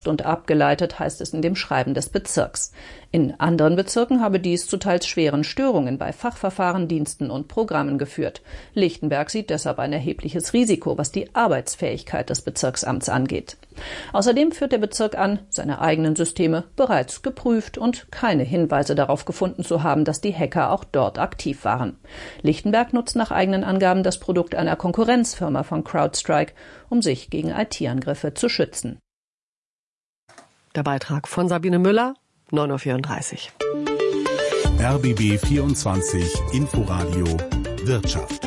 und abgeleitet, heißt es in dem Schreiben des Bezirks. In anderen Bezirken habe dies zu teils schweren Störungen bei Fachverfahren, Diensten und Programmen geführt. Lichtenberg sieht deshalb ein erhebliches Risiko, was die Arbeitsfähigkeit des Bezirksamts angeht. Außerdem führt der Bezirk an, seine eigenen Systeme bereits geprüft und keine Hinweise darauf gefunden zu haben, dass die Hacker auch dort aktiv waren. Lichtenberg nutzt nach eigenen Angaben das Produkt einer Konkurrenzfirma von CrowdStrike, um sich gegen IT-Angriffe zu schützen. Der Beitrag von Sabine Müller, 9.34 Uhr. RBB 24 Inforadio Wirtschaft.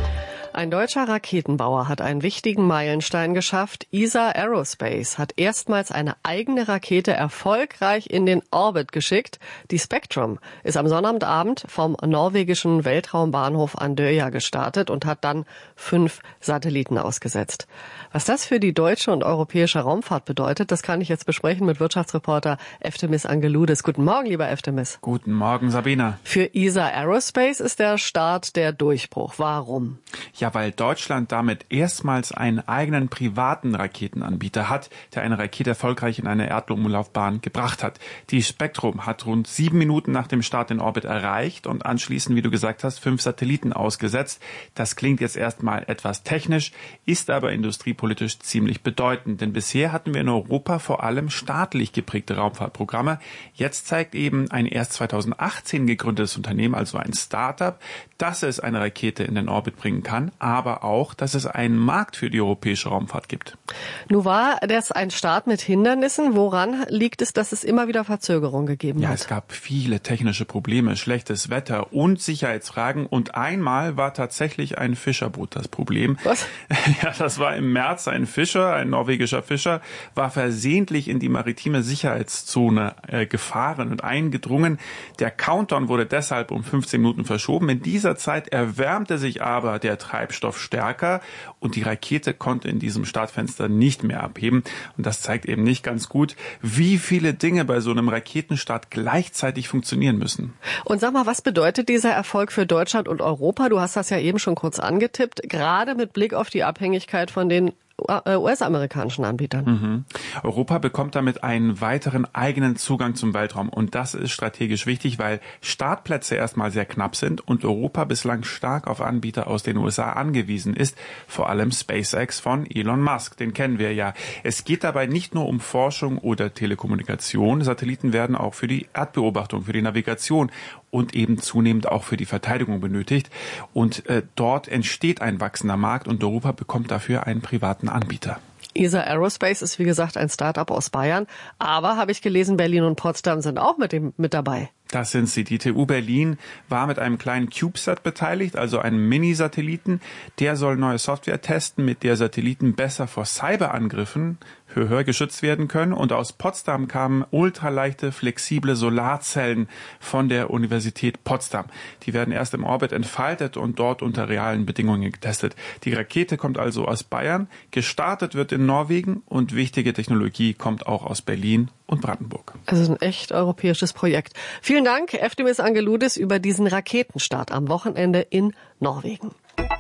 Ein deutscher Raketenbauer hat einen wichtigen Meilenstein geschafft. ESA Aerospace hat erstmals eine eigene Rakete erfolgreich in den Orbit geschickt. Die Spectrum ist am Sonnabendabend vom norwegischen Weltraumbahnhof Andøya gestartet und hat dann 5 Satelliten ausgesetzt. Was das für die deutsche und europäische Raumfahrt bedeutet, das kann ich jetzt besprechen mit Wirtschaftsreporter Eftemis Angeloudes. Guten Morgen, lieber Eftemis. Guten Morgen, Sabina. Für ESA Aerospace ist der Start der Durchbruch. Warum? Ja, weil Deutschland damit erstmals einen eigenen privaten Raketenanbieter hat, der eine Rakete erfolgreich in eine Erdumlaufbahn gebracht hat. Die Spectrum hat rund 7 Minuten nach dem Start den Orbit erreicht und anschließend, wie du gesagt hast, 5 Satelliten ausgesetzt. Das klingt jetzt erstmal etwas technisch, ist aber industriepolitisch ziemlich bedeutend. Denn bisher hatten wir in Europa vor allem staatlich geprägte Raumfahrtprogramme. Jetzt zeigt eben ein erst 2018 gegründetes Unternehmen, also ein Start-up, dass es eine Rakete in den Orbit bringen kann, aber auch, dass es einen Markt für die europäische Raumfahrt gibt. Nun war das ein Start mit Hindernissen. Woran liegt es, dass es immer wieder Verzögerungen gegeben hat? Ja, es gab viele technische Probleme, schlechtes Wetter und Sicherheitsfragen. Und einmal war tatsächlich ein Fischerboot das Problem. Was? Ja, das war im März. Ein Fischer, ein norwegischer Fischer, war versehentlich in die maritime Sicherheitszone gefahren und eingedrungen. Der Countdown wurde deshalb um 15 Minuten verschoben. In dieser Zeit erwärmte sich aber der Treibstoff stärker und die Rakete konnte in diesem Startfenster nicht mehr abheben. Und das zeigt eben nicht ganz gut, wie viele Dinge bei so einem Raketenstart gleichzeitig funktionieren müssen. Und sag mal, was bedeutet dieser Erfolg für Deutschland und Europa? Du hast das ja eben schon kurz angetippt, gerade mit Blick auf die Abhängigkeit von den US-amerikanischen Anbietern. Europa bekommt damit einen weiteren eigenen Zugang zum Weltraum und das ist strategisch wichtig, weil Startplätze erstmal sehr knapp sind und Europa bislang stark auf Anbieter aus den USA angewiesen ist, vor allem SpaceX von Elon Musk, den kennen wir ja. Es geht dabei nicht nur um Forschung oder Telekommunikation, Satelliten werden auch für die Erdbeobachtung, für die Navigation und eben zunehmend auch für die Verteidigung benötigt. Und dort entsteht ein wachsender Markt und Europa bekommt dafür einen privaten Anbieter. ESA Aerospace ist wie gesagt ein Start-up aus Bayern, aber habe ich gelesen, Berlin und Potsdam sind auch mit dabei. Das sind sie. Die TU Berlin war mit einem kleinen CubeSat beteiligt, also einem Mini-Satelliten. Der soll neue Software testen, mit der Satelliten besser vor Cyberangriffen geschützt werden können. Und aus Potsdam kamen ultraleichte, flexible Solarzellen von der Universität Potsdam. Die werden erst im Orbit entfaltet und dort unter realen Bedingungen getestet. Die Rakete kommt also aus Bayern, gestartet wird in Norwegen und wichtige Technologie kommt auch aus Berlin und Brandenburg. Also ein echt europäisches Projekt. Vielen Dank, Eftemis Angeloudes, über diesen Raketenstart am Wochenende in Norwegen.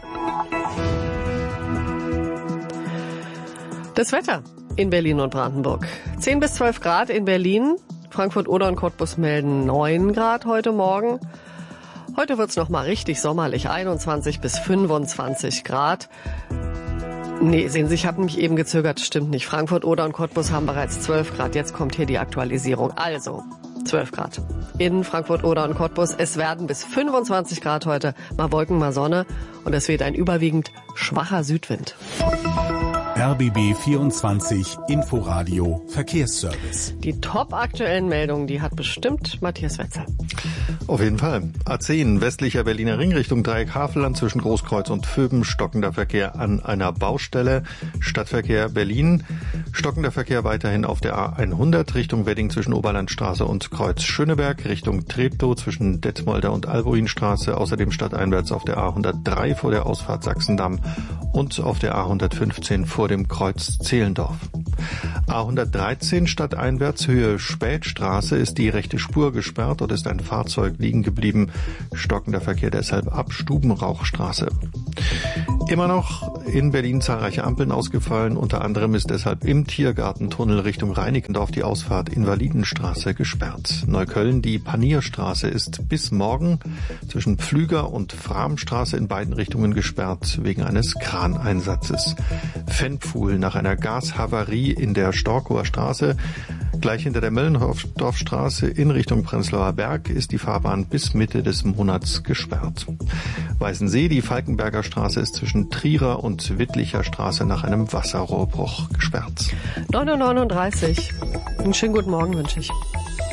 Das Wetter in Berlin und Brandenburg. 10 bis 12 Grad in Berlin. Frankfurt, Oder und Cottbus melden 9 Grad heute Morgen. Heute wird's noch mal richtig sommerlich, 21 bis 25 Grad. Nee, sehen Sie, ich habe mich eben gezögert, stimmt nicht. Frankfurt, Oder und Cottbus haben bereits 12 Grad. Jetzt kommt hier die Aktualisierung. Also, 12 Grad. In Frankfurt, Oder und Cottbus. Es werden bis 25 Grad heute. Mal Wolken, mal Sonne. Und es weht ein überwiegend schwacher Südwind. RBB 24 Inforadio Verkehrsservice. Die top-aktuellen Meldungen, die hat bestimmt Matthias Wetzel. Auf jeden Fall. A10 westlicher Berliner Ring Richtung Dreieck Havelland zwischen Großkreuz und Vöben. Stockender Verkehr an einer Baustelle. Stadtverkehr Berlin. Stockender Verkehr weiterhin auf der A100 Richtung Wedding zwischen Oberlandstraße und Kreuz Schöneberg. Richtung Treptow zwischen Detmolder und Albuinstraße. Außerdem stadteinwärts auf der A103 vor der Ausfahrt Sachsendamm und auf der A115 vor dem Kreuz Zehlendorf. A113 stadteinwärts Höhe Spätstraße ist die rechte Spur gesperrt. Dort ist ein Fahrzeug liegen geblieben. Stockender Verkehr deshalb ab Stubenrauchstraße. Immer noch in Berlin zahlreiche Ampeln ausgefallen. Unter anderem ist deshalb im Tiergartentunnel Richtung Reinickendorf die Ausfahrt Invalidenstraße gesperrt. Neukölln, die Panierstraße ist bis morgen zwischen Pflüger und Framstraße in beiden Richtungen gesperrt wegen eines Kraneinsatzes. Fennpfuhl nach einer Gashavarie in der Storkower Straße. Gleich hinter der Möllendorfstraße in Richtung Prenzlauer Berg ist die Fahrbahn bis Mitte des Monats gesperrt. Weißensee, die Falkenberger Straße ist zwischen Trierer und Wittlicher Straße nach einem Wasserrohrbruch gesperrt. 9:39 Uhr. Einen schönen guten Morgen wünsche ich.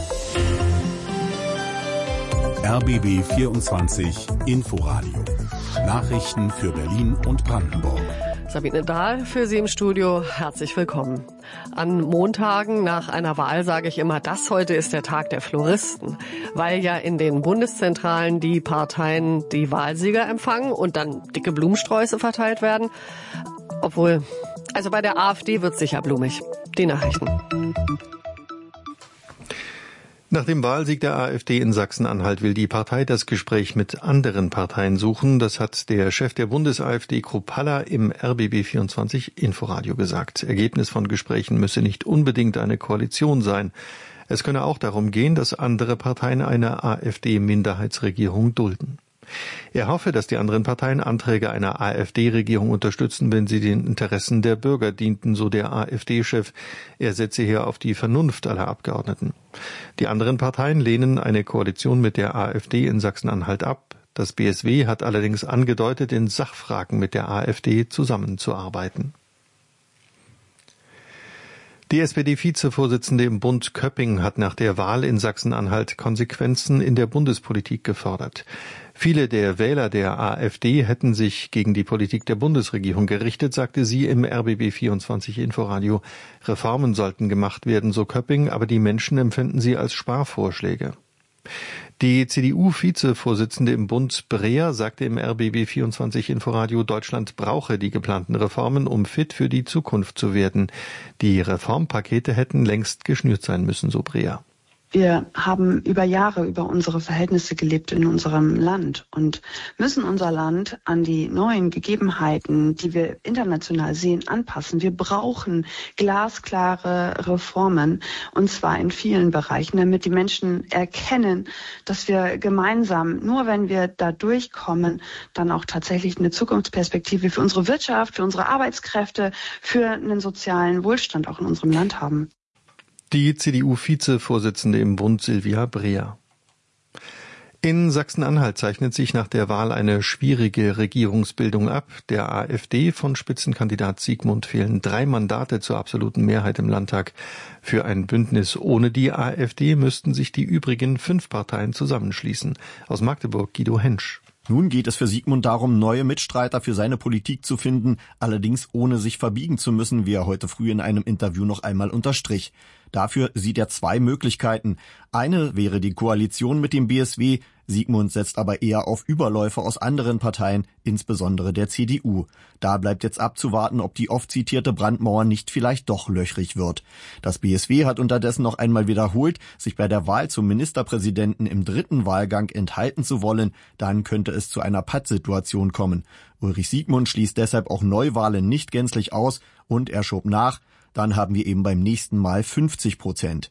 RBB 24 Inforadio. Nachrichten für Berlin und Brandenburg. Sabine Dahl für Sie im Studio. Herzlich willkommen. An Montagen nach einer Wahl sage ich immer, das heute ist der Tag der Floristen, weil ja in den Bundeszentralen die Parteien die Wahlsieger empfangen und dann dicke Blumensträuße verteilt werden. Obwohl, also bei der AfD wird's sicher blumig. Die Nachrichten. Nach dem Wahlsieg der AfD in Sachsen-Anhalt will die Partei das Gespräch mit anderen Parteien suchen. Das hat der Chef der Bundes-AfD, Kruppalla, im RBB 24 Inforadio gesagt. Ergebnis von Gesprächen müsse nicht unbedingt eine Koalition sein. Es könne auch darum gehen, dass andere Parteien eine AfD-Minderheitsregierung dulden. Er hoffe, dass die anderen Parteien Anträge einer AfD-Regierung unterstützen, wenn sie den Interessen der Bürger dienten, so der AfD-Chef. Er setze hier auf die Vernunft aller Abgeordneten. Die anderen Parteien lehnen eine Koalition mit der AfD in Sachsen-Anhalt ab. Das BSW hat allerdings angedeutet, in Sachfragen mit der AfD zusammenzuarbeiten. Die SPD-Vizevorsitzende im Bund Köpping hat nach der Wahl in Sachsen-Anhalt Konsequenzen in der Bundespolitik gefordert. Viele der Wähler der AfD hätten sich gegen die Politik der Bundesregierung gerichtet, sagte sie im RBB 24 Inforadio. Reformen sollten gemacht werden, so Köpping, aber die Menschen empfinden sie als Sparvorschläge. Die CDU-Vizevorsitzende im Bund Breer sagte im RBB 24 Inforadio, Deutschland brauche die geplanten Reformen, um fit für die Zukunft zu werden. Die Reformpakete hätten längst geschnürt sein müssen, so Breer. Wir haben über Jahre über unsere Verhältnisse gelebt in unserem Land und müssen unser Land an die neuen Gegebenheiten, die wir international sehen, anpassen. Wir brauchen glasklare Reformen, und zwar in vielen Bereichen, damit die Menschen erkennen, dass wir gemeinsam, nur wenn wir da durchkommen, dann auch tatsächlich eine Zukunftsperspektive für unsere Wirtschaft, für unsere Arbeitskräfte, für einen sozialen Wohlstand auch in unserem Land haben. Die CDU-Vizevorsitzende im Bund Silvia Breer. In Sachsen-Anhalt zeichnet sich nach der Wahl eine schwierige Regierungsbildung ab. Der AfD von Spitzenkandidat Sigmund fehlen 3 Mandate zur absoluten Mehrheit im Landtag. Für ein Bündnis ohne die AfD müssten sich die übrigen 5 Parteien zusammenschließen. Aus Magdeburg Guido Hensch. Nun geht es für Sigmund darum, neue Mitstreiter für seine Politik zu finden, allerdings ohne sich verbiegen zu müssen, wie er heute früh in einem Interview noch einmal unterstrich. Dafür sieht er 2 Möglichkeiten. Eine wäre die Koalition mit dem BSW. Sigmund setzt aber eher auf Überläufer aus anderen Parteien, insbesondere der CDU. Da bleibt jetzt abzuwarten, ob die oft zitierte Brandmauer nicht vielleicht doch löchrig wird. Das BSW hat unterdessen noch einmal wiederholt, sich bei der Wahl zum Ministerpräsidenten im 3. Wahlgang enthalten zu wollen. Dann könnte es zu einer Pattsituation kommen. Ulrich Sigmund schließt deshalb auch Neuwahlen nicht gänzlich aus und er schob nach. Dann haben wir eben beim nächsten Mal 50%.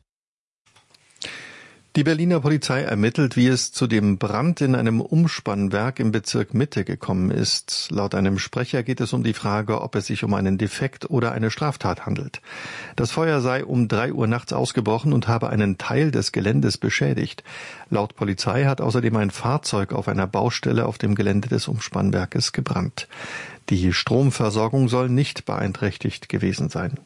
Die Berliner Polizei ermittelt, wie es zu dem Brand in einem Umspannwerk im Bezirk Mitte gekommen ist. Laut einem Sprecher geht es um die Frage, ob es sich um einen Defekt oder eine Straftat handelt. Das Feuer sei um 3 Uhr nachts ausgebrochen und habe einen Teil des Geländes beschädigt. Laut Polizei hat außerdem ein Fahrzeug auf einer Baustelle auf dem Gelände des Umspannwerkes gebrannt. Die Stromversorgung soll nicht beeinträchtigt gewesen sein.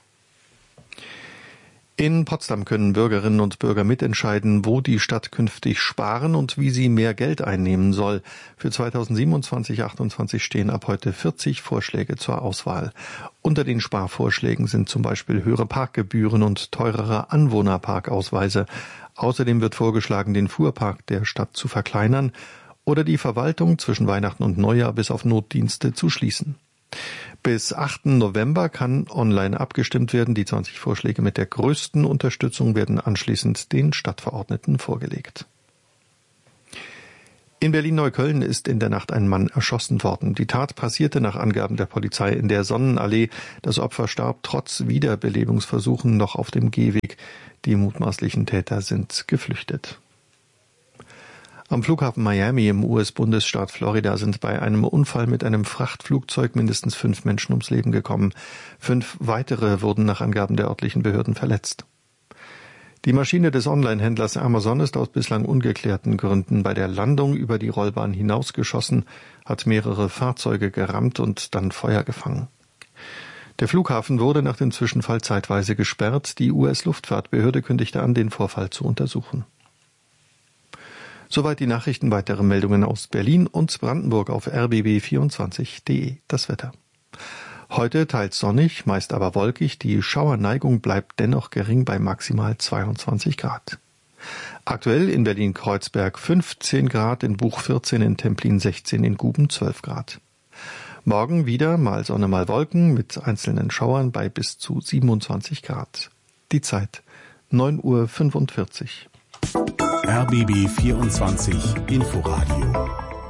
In Potsdam können Bürgerinnen und Bürger mitentscheiden, wo die Stadt künftig sparen und wie sie mehr Geld einnehmen soll. Für 2027/28 stehen ab heute 40 Vorschläge zur Auswahl. Unter den Sparvorschlägen sind zum Beispiel höhere Parkgebühren und teurere Anwohnerparkausweise. Außerdem wird vorgeschlagen, den Fuhrpark der Stadt zu verkleinern oder die Verwaltung zwischen Weihnachten und Neujahr bis auf Notdienste zu schließen. Bis 8. November kann online abgestimmt werden. Die 20 Vorschläge mit der größten Unterstützung werden anschließend den Stadtverordneten vorgelegt. In Berlin-Neukölln ist in der Nacht ein Mann erschossen worden. Die Tat passierte nach Angaben der Polizei in der Sonnenallee. Das Opfer starb trotz Wiederbelebungsversuchen noch auf dem Gehweg. Die mutmaßlichen Täter sind geflüchtet. Am Flughafen Miami im US-Bundesstaat Florida sind bei einem Unfall mit einem Frachtflugzeug mindestens 5 Menschen ums Leben gekommen. 5 weitere wurden nach Angaben der örtlichen Behörden verletzt. Die Maschine des Online-Händlers Amazon ist aus bislang ungeklärten Gründen bei der Landung über die Rollbahn hinausgeschossen, hat mehrere Fahrzeuge gerammt und dann Feuer gefangen. Der Flughafen wurde nach dem Zwischenfall zeitweise gesperrt. Die US-Luftfahrtbehörde kündigte an, den Vorfall zu untersuchen. Soweit die Nachrichten. Weitere Meldungen aus Berlin und Brandenburg auf rbb24.de. Das Wetter. Heute teils sonnig, meist aber wolkig. Die Schauerneigung bleibt dennoch gering bei maximal 22 Grad. Aktuell in Berlin-Kreuzberg 15 Grad, in Buch 14, in Templin 16, in Guben 12 Grad. Morgen wieder mal Sonne, mal Wolken mit einzelnen Schauern bei bis zu 27 Grad. Die Zeit 9:45 Uhr. RBB 24 Inforadio.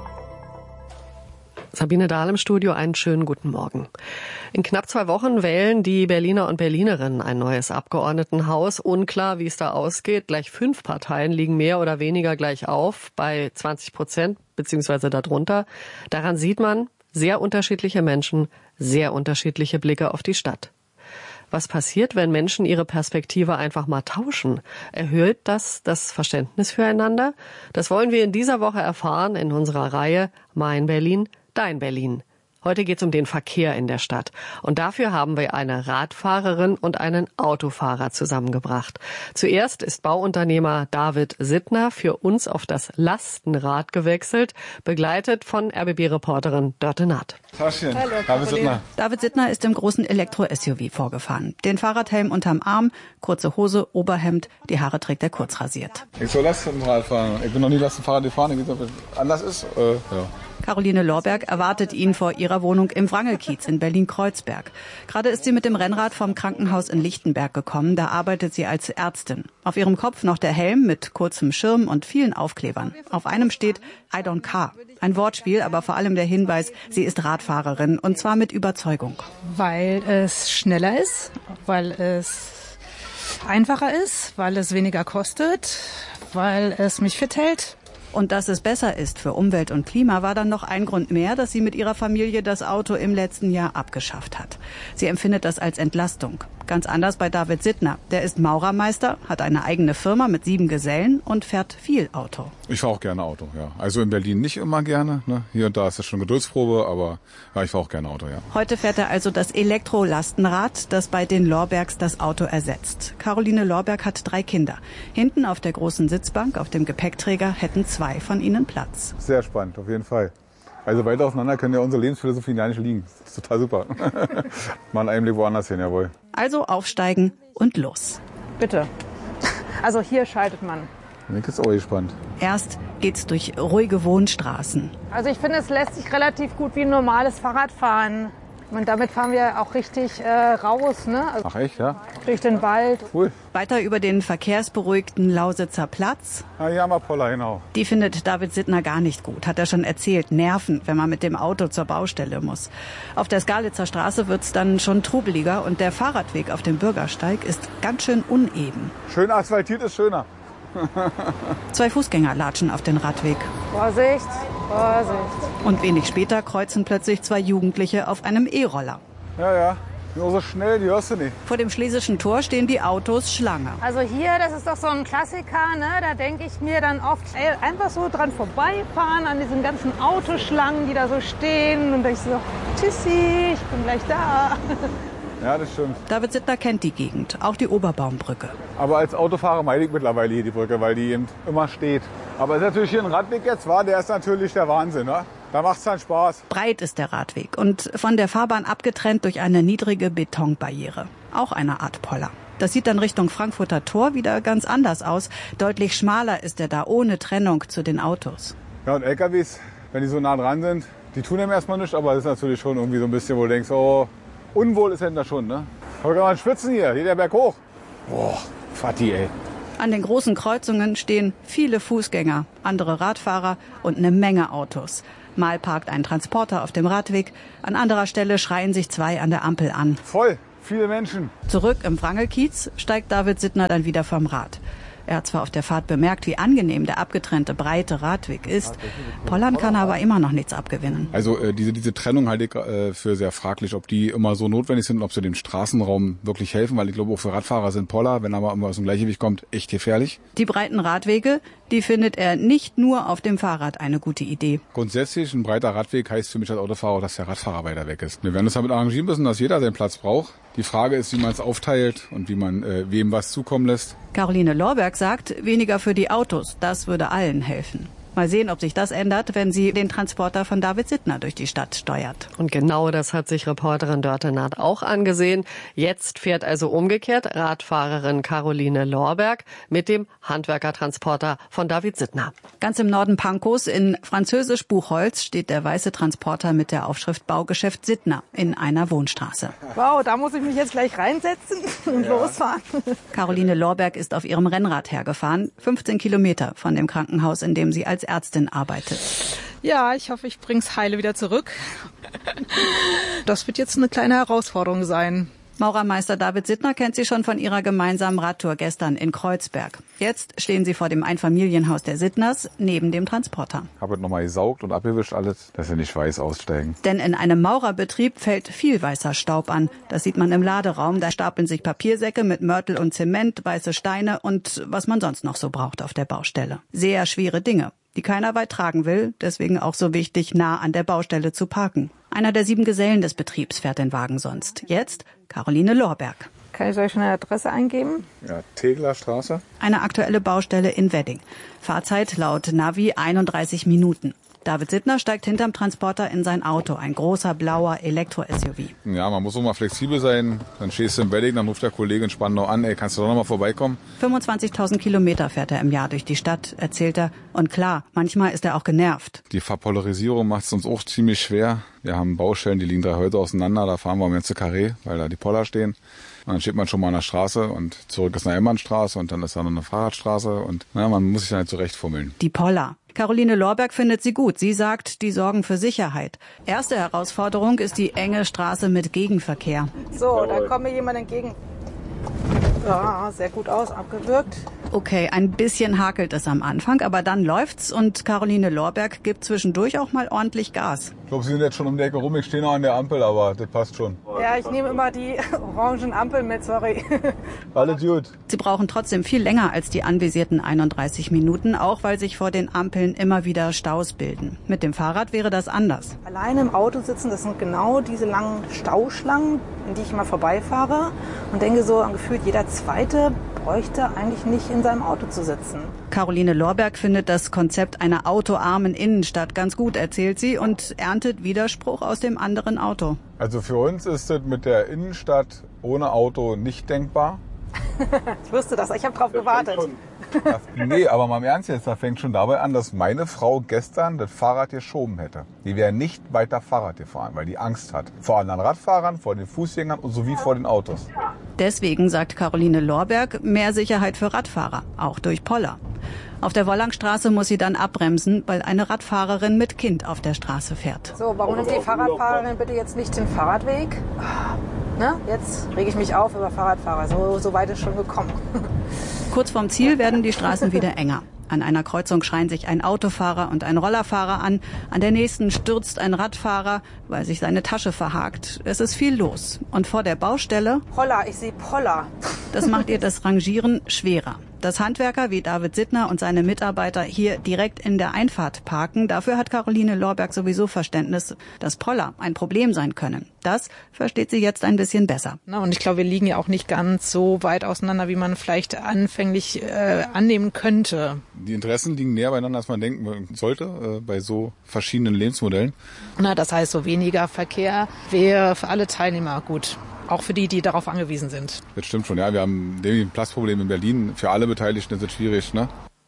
Sabine Dahl im Studio, einen schönen guten Morgen. In knapp 2 Wochen wählen die Berliner und Berlinerinnen ein neues Abgeordnetenhaus. Unklar, wie es da ausgeht. Gleich 5 Parteien liegen mehr oder weniger gleich auf, bei 20% beziehungsweise darunter. Daran sieht man, sehr unterschiedliche Menschen, sehr unterschiedliche Blicke auf die Stadt. Was passiert, wenn Menschen ihre Perspektive einfach mal tauschen? Erhöht das Verständnis füreinander? Das wollen wir in dieser Woche erfahren in unserer Reihe Mein Berlin, Dein Berlin. Heute geht es um den Verkehr in der Stadt. Und dafür haben wir eine Radfahrerin und einen Autofahrer zusammengebracht. Zuerst ist Bauunternehmer David Sittner für uns auf das Lastenrad gewechselt, begleitet von RBB-Reporterin Dörte Naht. Taschen. Hallo, David Sittner. David Sittner ist im großen Elektro-SUV vorgefahren. Den Fahrradhelm unterm Arm, kurze Hose, Oberhemd, die Haare trägt er kurz rasiert. Ich soll Lastenrad fahren. Ich bin noch nie Lastenfahrrad gefahren. Ich weiß nicht, ob es anders ist. Ja. Caroline Lorberg erwartet ihn vor ihrer Wohnung im Wrangelkiez in Berlin-Kreuzberg. Gerade ist sie mit dem Rennrad vom Krankenhaus in Lichtenberg gekommen. Da arbeitet sie als Ärztin. Auf ihrem Kopf noch der Helm mit kurzem Schirm und vielen Aufklebern. Auf einem steht I don't car. Ein Wortspiel, aber vor allem der Hinweis, sie ist Radfahrerin und zwar mit Überzeugung. Weil es schneller ist, weil es einfacher ist, weil es weniger kostet, weil es mich fit hält. Und dass es besser ist für Umwelt und Klima, war dann noch ein Grund mehr, dass sie mit ihrer Familie das Auto im letzten Jahr abgeschafft hat. Sie empfindet das als Entlastung. Ganz anders bei David Sittner. Der ist Maurermeister, hat eine eigene Firma mit 7 Gesellen und fährt viel Auto. Ich fahre auch gerne Auto, ja. Also in Berlin nicht immer gerne. Ne? Hier und da ist das schon Geduldsprobe, aber ja, ich fahre auch gerne Auto, ja. Heute fährt er also das Elektro-Lastenrad, das bei den Lorbergs das Auto ersetzt. Caroline Lorberg hat 3 Kinder. Hinten auf der großen Sitzbank, auf dem Gepäckträger, hätten 2 von ihnen Platz. Sehr spannend, auf jeden Fall. Also weiter auseinander können ja unsere Lebensphilosophien gar nicht liegen. Das ist total super. Mal einen Einblick woanders hin, jawohl. Also aufsteigen und los. Bitte. Also hier schaltet man. Ich bin auch gespannt. Erst geht's durch ruhige Wohnstraßen. Also ich finde, es lässt sich relativ gut wie ein normales Fahrrad fahren. Und damit fahren wir auch richtig raus, ne? Also Ach echt, ja? durch den Wald. Cool. Weiter über den verkehrsberuhigten Lausitzer Platz. Ah, hier haben wir Poller, genau. Die findet David Sittner gar nicht gut, hat er schon erzählt. Nerven, wenn man mit dem Auto zur Baustelle muss. Auf der Skalitzer Straße wird's dann schon trubeliger und der Fahrradweg auf dem Bürgersteig ist ganz schön uneben. Schön asphaltiert ist schöner. 2 Fußgänger latschen auf den Radweg. Vorsicht, Vorsicht. Und wenig später kreuzen plötzlich 2 Jugendliche auf einem E-Roller. Ja. Nur so schnell, die hörst du nicht. Vor dem Schlesischen Tor stehen die Autos Schlange. Also hier, das ist doch so ein Klassiker, ne? Da denke ich mir dann oft, einfach so dran vorbeifahren an diesen ganzen Autoschlangen, die da so stehen. Und ich so, tschüssi, ich bin gleich da. Ja, das stimmt. David Sittner kennt die Gegend, auch die Oberbaumbrücke. Aber als Autofahrer meide ich mittlerweile hier die Brücke, weil die eben immer steht. Aber es ist natürlich hier ein Radweg jetzt, der ist natürlich der Wahnsinn, ne? Da macht's dann Spaß. Breit ist der Radweg und von der Fahrbahn abgetrennt durch eine niedrige Betonbarriere. Auch eine Art Poller. Das sieht dann Richtung Frankfurter Tor wieder ganz anders aus. Deutlich schmaler ist er da, ohne Trennung zu den Autos. Ja, und LKWs, wenn die so nah dran sind, die tun dem erstmal nichts, aber das ist natürlich schon irgendwie so ein bisschen, wo du denkst, oh, unwohl ist denn da schon, ne? Aber kann man schwitzen hier der Berg hoch. Boah, Fatti, ey. An den großen Kreuzungen stehen viele Fußgänger, andere Radfahrer und eine Menge Autos. Mal parkt ein Transporter auf dem Radweg, an anderer Stelle schreien sich zwei an der Ampel an. Voll, viele Menschen. Zurück im Wrangelkiez steigt David Sittner dann wieder vom Rad. Er hat zwar auf der Fahrt bemerkt, wie angenehm der abgetrennte, breite Radweg ist. Pollern kann aber immer noch nichts abgewinnen. Also diese Trennung halte ich für sehr fraglich, ob die immer so notwendig sind und ob sie dem Straßenraum wirklich helfen, weil ich glaube, auch für Radfahrer sind Poller, wenn aber immer aus dem Gleichgewicht kommt, echt gefährlich. Die breiten Radwege, die findet er nicht nur auf dem Fahrrad eine gute Idee. Grundsätzlich ein breiter Radweg heißt für mich als Autofahrer, dass der Radfahrer weiter weg ist. Wir werden uns damit arrangieren müssen, dass jeder seinen Platz braucht. Die Frage ist, wie man es aufteilt und wie man wem was zukommen lässt. Caroline Lorberg sagt, weniger für die Autos, das würde allen helfen. Mal sehen, ob sich das ändert, wenn sie den Transporter von David Sittner durch die Stadt steuert. Und genau das hat sich Reporterin Dörte Naht auch angesehen. Jetzt fährt also umgekehrt Radfahrerin Caroline Lorberg mit dem Handwerkertransporter von David Sittner. Ganz im Norden Pankows in französisch Buchholz steht der weiße Transporter mit der Aufschrift Baugeschäft Sittner in einer Wohnstraße. Wow, da muss ich mich jetzt gleich reinsetzen und losfahren. Caroline Lorberg ist auf ihrem Rennrad hergefahren, 15 Kilometer von dem Krankenhaus, in dem sie als Ärztin arbeitet. Ja, ich hoffe, ich bring's heile wieder zurück. Das wird jetzt eine kleine Herausforderung sein. Maurermeister David Sittner kennt sie schon von ihrer gemeinsamen Radtour gestern in Kreuzberg. Jetzt stehen sie vor dem Einfamilienhaus der Sittners neben dem Transporter. Habe nochmal gesaugt und abgewischt alles, dass sie nicht weiß aussteigen. Denn in einem Maurerbetrieb fällt viel weißer Staub an. Das sieht man im Laderaum. Da stapeln sich Papiersäcke mit Mörtel und Zement, weiße Steine und was man sonst noch so braucht auf der Baustelle. Sehr schwere Dinge, die keiner weit tragen will. Deswegen auch so wichtig, nah an der Baustelle zu parken. Einer der 7 Gesellen des Betriebs fährt den Wagen sonst. Jetzt Caroline Lorberg. Kann ich euch eine Adresse eingeben? Ja, Teglerstraße. Eine aktuelle Baustelle in Wedding. Fahrzeit laut Navi 31 Minuten. David Sittner steigt hinterm Transporter in sein Auto, ein großer blauer Elektro-SUV. Ja, man muss auch mal flexibel sein. Dann stehst du im Wedding, dann ruft der Kollege in Spandau an, ey, kannst du doch noch mal vorbeikommen? 25.000 Kilometer fährt er im Jahr durch die Stadt, erzählt er. Und klar, manchmal ist er auch genervt. Die Verpolarisierung macht es uns auch ziemlich schwer. Wir haben Baustellen, die liegen 3 Häuser auseinander, da fahren wir am ganzen Karree, weil da die Poller stehen. Und dann steht man schon mal an der Straße und zurück ist eine Einbahnstraße und dann ist da noch eine Fahrradstraße und man muss sich dann halt zurechtfummeln. Die Poller. Caroline Lorberg findet sie gut. Sie sagt, die sorgen für Sicherheit. Erste Herausforderung ist die enge Straße mit Gegenverkehr. So, da kommt mir jemand entgegen. Ja, sehr gut aus, abgewürgt. Okay, ein bisschen hakelt es am Anfang, aber dann läuft's und Caroline Lorberg gibt zwischendurch auch mal ordentlich Gas. Ich glaube, Sie sind jetzt schon um die Ecke rum, ich stehe noch an der Ampel, aber das passt schon. Ja, ich nehme immer die orangen Ampeln mit, sorry. Alles gut. Sie brauchen trotzdem viel länger als die anvisierten 31 Minuten, auch weil sich vor den Ampeln immer wieder Staus bilden. Mit dem Fahrrad wäre das anders. Alleine im Auto sitzen, das sind genau diese langen Stauschlangen, in die ich immer vorbeifahre und denke so, gefühlt jeder Zweite bräuchte eigentlich nicht in seinem Auto zu sitzen. Caroline Lorberg findet das Konzept einer autoarmen Innenstadt ganz gut, erzählt sie, und erntet Widerspruch aus dem anderen Auto. Also für uns ist es mit der Innenstadt ohne Auto nicht denkbar. Ich wusste das, ich habe drauf gewartet. Nee, aber mal im Ernst jetzt, da fängt schon dabei an, dass meine Frau gestern das Fahrrad geschoben hätte. Die wäre nicht weiter Fahrrad gefahren, weil die Angst hat. Vor anderen Radfahrern, vor den Fußgängern und sowie vor den Autos. Deswegen, sagt Caroline Lorberg, mehr Sicherheit für Radfahrer, auch durch Poller. Auf der Wollangstraße muss sie dann abbremsen, weil eine Radfahrerin mit Kind auf der Straße fährt. So, warum nimmt die Fahrradfahrerin bitte jetzt nicht den Fahrradweg? Ne? Jetzt rege ich mich auf über Fahrradfahrer. So weit ist schon gekommen. Kurz vorm Ziel werden die Straßen wieder enger. An einer Kreuzung schreien sich ein Autofahrer und ein Rollerfahrer an. An der nächsten stürzt ein Radfahrer, weil sich seine Tasche verhakt. Es ist viel los. Und vor der Baustelle... Poller, ich sehe Poller. Das macht ihr das Rangieren schwerer. Dass Handwerker wie David Sittner und seine Mitarbeiter hier direkt in der Einfahrt parken, dafür hat Caroline Lorberg sowieso Verständnis, dass Poller ein Problem sein können. Das versteht sie jetzt ein bisschen besser. Und ich glaube, wir liegen ja auch nicht ganz so weit auseinander, wie man vielleicht anfänglich annehmen könnte. Die Interessen liegen näher beieinander, als man denken sollte, bei so verschiedenen Lebensmodellen. Das heißt, so weniger Verkehr wäre für alle Teilnehmer gut. Auch für die, die darauf angewiesen sind. Das stimmt schon, ja. Wir haben ein Platzproblem in Berlin. Für alle Beteiligten ist es schwierig, ne?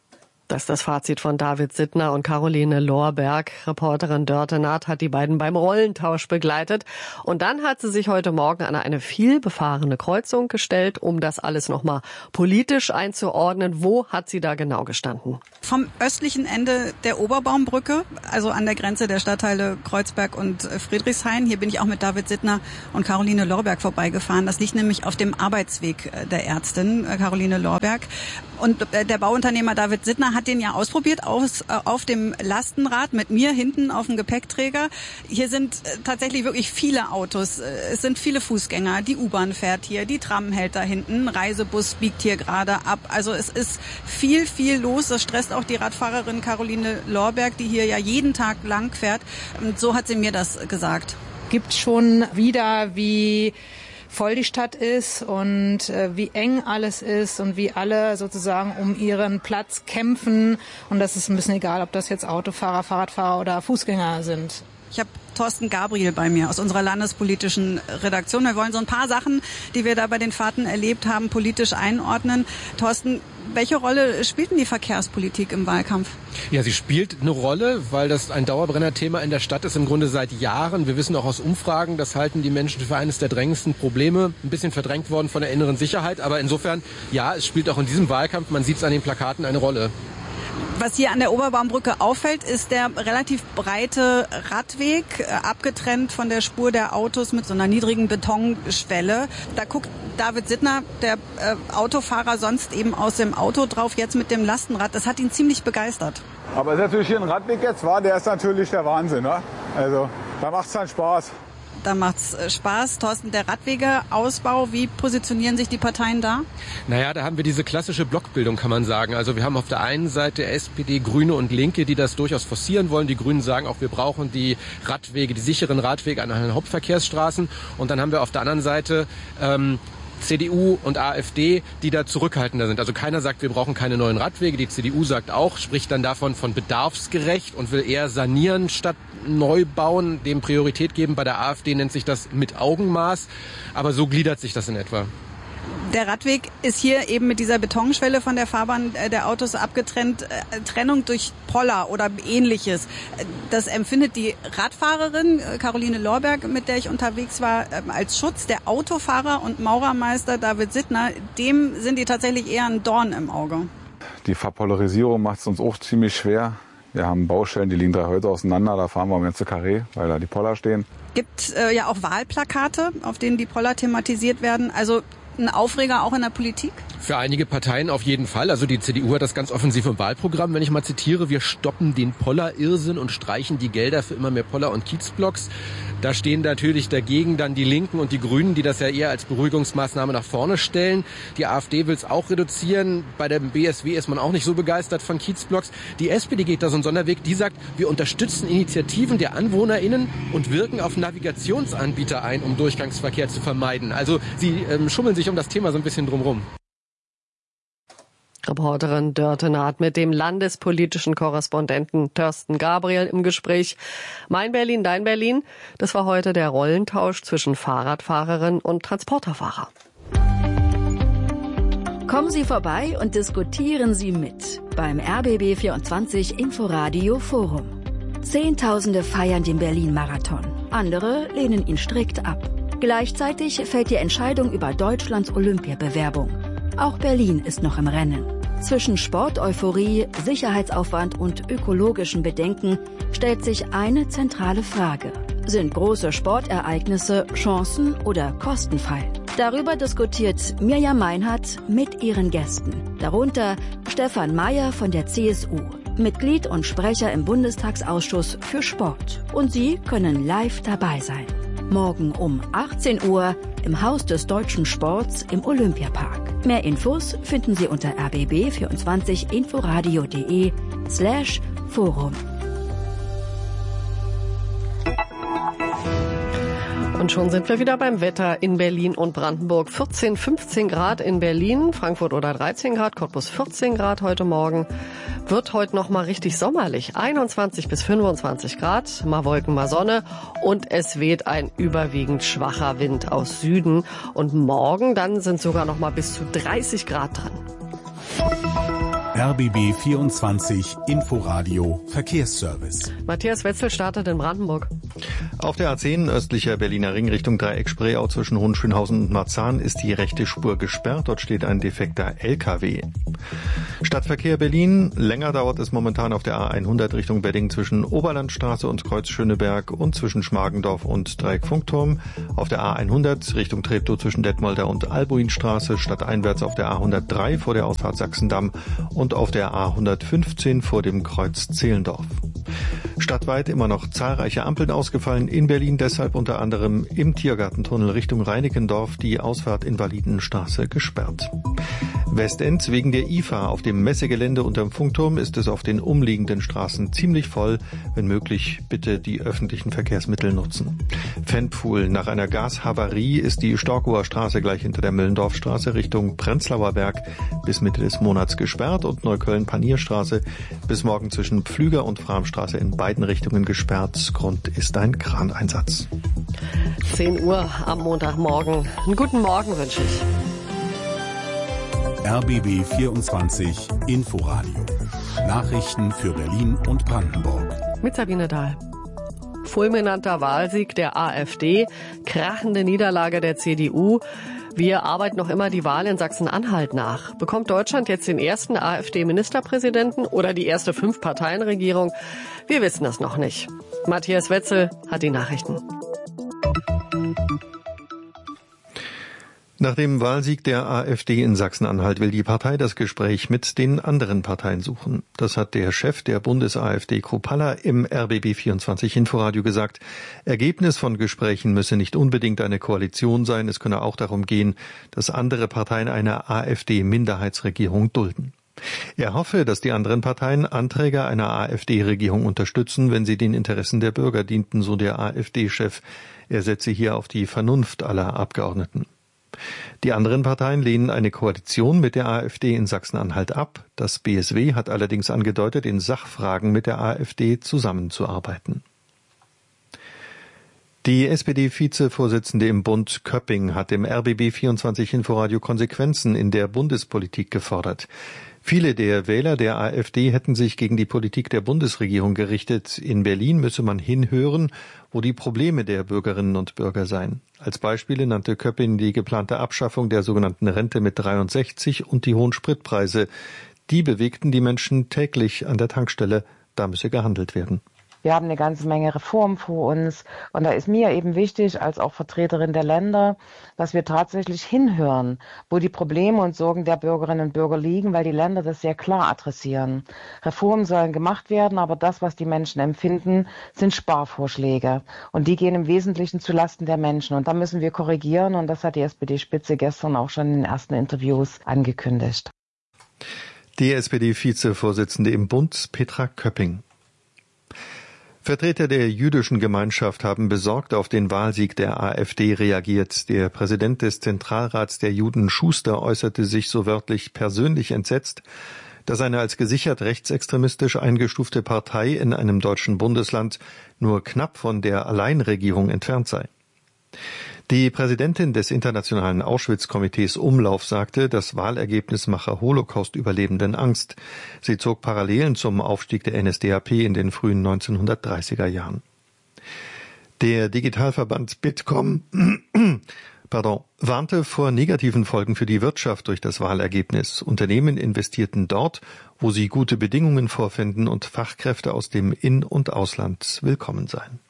Das ist das Fazit von David Sittner und Caroline Lorberg. Reporterin Dörte Naht hat die beiden beim Rollentausch begleitet. Und dann hat sie sich heute Morgen an eine vielbefahrene Kreuzung gestellt, um das alles nochmal politisch einzuordnen. Wo hat sie da genau gestanden? Vom östlichen Ende der Oberbaumbrücke, also an der Grenze der Stadtteile Kreuzberg und Friedrichshain. Hier bin ich auch mit David Sittner und Caroline Lorberg vorbeigefahren. Das liegt nämlich auf dem Arbeitsweg der Ärztin, Caroline Lorberg. Und der Bauunternehmer David Sittner hat den ja ausprobiert auf dem Lastenrad mit mir hinten auf dem Gepäckträger. Hier sind tatsächlich wirklich viele Autos. Es sind viele Fußgänger. Die U-Bahn fährt hier, die Tram hält da hinten, Reisebus biegt hier gerade ab. Also es ist viel, viel los. Das stresst auch die Radfahrerin Caroline Lorberg, die hier ja jeden Tag lang fährt. Und so hat sie mir das gesagt. Gibt schon wieder, wie voll die Stadt ist und wie eng alles ist und wie alle sozusagen um ihren Platz kämpfen. Und das ist ein bisschen egal, ob das jetzt Autofahrer, Fahrradfahrer oder Fußgänger sind. Ich habe Thorsten Gabriel bei mir aus unserer landespolitischen Redaktion. Wir wollen so ein paar Sachen, die wir da bei den Fahrten erlebt haben, politisch einordnen. Thorsten, welche Rolle spielt denn die Verkehrspolitik im Wahlkampf? Ja, sie spielt eine Rolle, weil das ein Dauerbrennerthema in der Stadt ist, im Grunde seit Jahren. Wir wissen auch aus Umfragen, das halten die Menschen für eines der drängendsten Probleme. Ein bisschen verdrängt worden von der inneren Sicherheit. Aber insofern, ja, es spielt auch in diesem Wahlkampf, man sieht es an den Plakaten, eine Rolle. Was hier an der Oberbaumbrücke auffällt, ist der relativ breite Radweg, abgetrennt von der Spur der Autos mit so einer niedrigen Betonschwelle. Da guckt David Sittner, der Autofahrer, sonst eben aus dem Auto drauf, jetzt mit dem Lastenrad. Das hat ihn ziemlich begeistert. Aber ist natürlich hier ein Radweg jetzt war, der ist natürlich der Wahnsinn, ne? Also da macht's dann Spaß. Da macht's Spaß. Thorsten, der Radwegeausbau, wie positionieren sich die Parteien da? Naja, da haben wir diese klassische Blockbildung, kann man sagen. Also wir haben auf der einen Seite SPD, Grüne und Linke, die das durchaus forcieren wollen. Die Grünen sagen auch, wir brauchen die Radwege, die sicheren Radwege an den Hauptverkehrsstraßen. Und dann haben wir auf der anderen Seite CDU und AfD, die da zurückhaltender sind. Also keiner sagt, wir brauchen keine neuen Radwege. Die CDU sagt auch, spricht dann davon von bedarfsgerecht und will eher sanieren statt neu bauen, dem Priorität geben. Bei der AfD nennt sich das mit Augenmaß. Aber so gliedert sich das in etwa. Der Radweg ist hier eben mit dieser Betonschwelle von der Fahrbahn der Autos abgetrennt. Trennung durch Poller oder Ähnliches. Das empfindet die Radfahrerin Caroline Lorberg, mit der ich unterwegs war, als Schutz. Der Autofahrer und Maurermeister David Sittner, dem sind die tatsächlich eher ein Dorn im Auge. Die Verpolarisierung macht es uns auch ziemlich schwer. Wir haben Baustellen, die liegen 3 Häuser auseinander, da fahren wir um ganze Karree, weil da die Poller stehen. Gibt ja auch Wahlplakate, auf denen die Poller thematisiert werden. Also ein Aufreger auch in der Politik? Für einige Parteien auf jeden Fall. Also die CDU hat das ganz offensiv im Wahlprogramm. Wenn ich mal zitiere, wir stoppen den Poller-Irrsinn und streichen die Gelder für immer mehr Poller- und Kiezblocks. Da stehen natürlich dagegen dann die Linken und die Grünen, die das ja eher als Beruhigungsmaßnahme nach vorne stellen. Die AfD will es auch reduzieren. Bei der BSW ist man auch nicht so begeistert von Kiezblocks. Die SPD geht da so einen Sonderweg. Die sagt, wir unterstützen Initiativen der AnwohnerInnen und wirken auf Navigationsanbieter ein, um Durchgangsverkehr zu vermeiden. Also sie schummeln sich um das Thema so ein bisschen drumherum. Reporterin Dörte Naht mit dem landespolitischen Korrespondenten Thorsten Gabriel im Gespräch. Mein Berlin, dein Berlin. Das war heute der Rollentausch zwischen Fahrradfahrerin und Transporterfahrer. Kommen Sie vorbei und diskutieren Sie mit beim RBB24 Inforadio Forum. Zehntausende feiern den Berlin-Marathon. Andere lehnen ihn strikt ab. Gleichzeitig fällt die Entscheidung über Deutschlands Olympiabewerbung. Auch Berlin ist noch im Rennen. Zwischen Sporteuphorie, Sicherheitsaufwand und ökologischen Bedenken stellt sich eine zentrale Frage. Sind große Sportereignisse Chancen oder Kostenfall? Darüber diskutiert Mirjam Meinhardt mit ihren Gästen. Darunter Stefan Mayer von der CSU, Mitglied und Sprecher im Bundestagsausschuss für Sport. Und Sie können live dabei sein. Morgen um 18 Uhr im Haus des deutschen Sports im Olympiapark. Mehr Infos finden Sie unter rbb24inforadio.de/Forum. Und schon sind wir wieder beim Wetter in Berlin und Brandenburg. 14, 15 Grad in Berlin, Frankfurt oder 13 Grad, Cottbus 14 Grad heute Morgen. Wird heute noch mal richtig sommerlich. 21 bis 25 Grad, mal Wolken, mal Sonne. Und es weht ein überwiegend schwacher Wind aus Süden. Und morgen dann sind sogar noch mal bis zu 30 Grad dran. RBB 24 Inforadio Verkehrsservice. Matthias Wetzel startet in Brandenburg. Auf der A10 östlicher Berliner Ring Richtung Dreieck Spreeau zwischen Hohenschönhausen und Marzahn ist die rechte Spur gesperrt. Dort steht ein defekter LKW. Stadtverkehr Berlin. Länger dauert es momentan auf der A100 Richtung Wedding zwischen Oberlandstraße und Kreuz Schöneberg und zwischen Schmargendorf und Dreieck Funkturm. Auf der A100 Richtung Treptow zwischen Detmolder und Albuinstraße, stadteinwärts auf der A103 vor der Ausfahrt Sachsendamm und auf der A115 vor dem Kreuz Zehlendorf. Stadtweit immer noch zahlreiche Ampeln ausgefallen. In Berlin deshalb unter anderem im Tiergartentunnel Richtung Reinickendorf die Ausfahrt Invalidenstraße gesperrt. Westend wegen der IFA auf dem Messegelände unterm Funkturm ist es auf den umliegenden Straßen ziemlich voll. Wenn möglich, bitte die öffentlichen Verkehrsmittel nutzen. Ventpfuhl. Nach einer Gashavarie ist die Storkower Straße gleich hinter der Müllendorfstraße Richtung Prenzlauer Berg bis Mitte des Monats gesperrt und Neukölln-Panierstraße bis morgen zwischen Pflüger und Framstraße in beiden Richtungen gesperrt. Grund ist ein Kraneinsatz. 10 Uhr am Montagmorgen. Einen guten Morgen wünsche ich. RBB 24 Inforadio. Nachrichten für Berlin und Brandenburg. Mit Sabine Dahl. Fulminanter Wahlsieg der AfD, krachende Niederlage der CDU. Wir arbeiten noch immer die Wahl in Sachsen-Anhalt nach. Bekommt Deutschland jetzt den ersten AfD-Ministerpräsidenten oder die erste 5-Parteien-Regierung? Wir wissen es noch nicht. Matthias Wetzel hat die Nachrichten. Nach dem Wahlsieg der AfD in Sachsen-Anhalt will die Partei das Gespräch mit den anderen Parteien suchen. Das hat der Chef der Bundes-AfD Kruppalla im RBB 24 Inforadio gesagt. Ergebnis von Gesprächen müsse nicht unbedingt eine Koalition sein. Es könne auch darum gehen, dass andere Parteien eine AfD-Minderheitsregierung dulden. Er hoffe, dass die anderen Parteien Anträge einer AfD-Regierung unterstützen, wenn sie den Interessen der Bürger dienten, so der AfD-Chef. Er setze hier auf die Vernunft aller Abgeordneten. Die anderen Parteien lehnen eine Koalition mit der AfD in Sachsen-Anhalt ab. Das BSW hat allerdings angedeutet, in Sachfragen mit der AfD zusammenzuarbeiten. Die SPD-Vizevorsitzende im Bund Köpping hat im RBB 24 Inforadio Konsequenzen in der Bundespolitik gefordert. Viele der Wähler der AfD hätten sich gegen die Politik der Bundesregierung gerichtet. In Berlin müsse man hinhören, wo die Probleme der Bürgerinnen und Bürger seien. Als Beispiele nannte Köpping die geplante Abschaffung der sogenannten Rente mit 63 und die hohen Spritpreise. Die bewegten die Menschen täglich an der Tankstelle. Da müsse gehandelt werden. Wir haben eine ganze Menge Reformen vor uns und da ist mir eben wichtig, als auch Vertreterin der Länder, dass wir tatsächlich hinhören, wo die Probleme und Sorgen der Bürgerinnen und Bürger liegen, weil die Länder das sehr klar adressieren. Reformen sollen gemacht werden, aber das, was die Menschen empfinden, sind Sparvorschläge und die gehen im Wesentlichen zulasten der Menschen und da müssen wir korrigieren und das hat die SPD-Spitze gestern auch schon in den ersten Interviews angekündigt. Die SPD-Vizevorsitzende im Bund, Petra Köpping. Vertreter der jüdischen Gemeinschaft haben besorgt auf den Wahlsieg der AfD reagiert. Der Präsident des Zentralrats der Juden, Schuster, äußerte sich so wörtlich persönlich entsetzt, dass eine als gesichert rechtsextremistisch eingestufte Partei in einem deutschen Bundesland nur knapp von der Alleinregierung entfernt sei. Die Präsidentin des Internationalen Auschwitz-Komitees Umlauf sagte, das Wahlergebnis mache Holocaust-Überlebenden Angst. Sie zog Parallelen zum Aufstieg der NSDAP in den frühen 1930er Jahren. Der Digitalverband Bitkom warnte vor negativen Folgen für die Wirtschaft durch das Wahlergebnis. Unternehmen investierten dort, wo sie gute Bedingungen vorfinden und Fachkräfte aus dem In- und Ausland willkommen seien.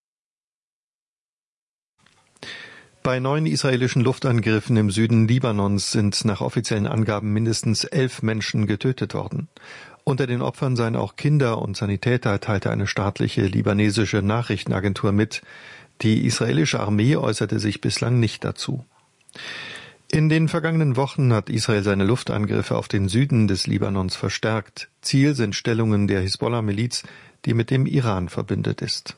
Bei 9 israelischen Luftangriffen im Süden Libanons sind nach offiziellen Angaben mindestens 11 Menschen getötet worden. Unter den Opfern seien auch Kinder und Sanitäter, teilte eine staatliche libanesische Nachrichtenagentur mit. Die israelische Armee äußerte sich bislang nicht dazu. In den vergangenen Wochen hat Israel seine Luftangriffe auf den Süden des Libanons verstärkt. Ziel sind Stellungen der Hisbollah-Miliz, die mit dem Iran verbündet ist.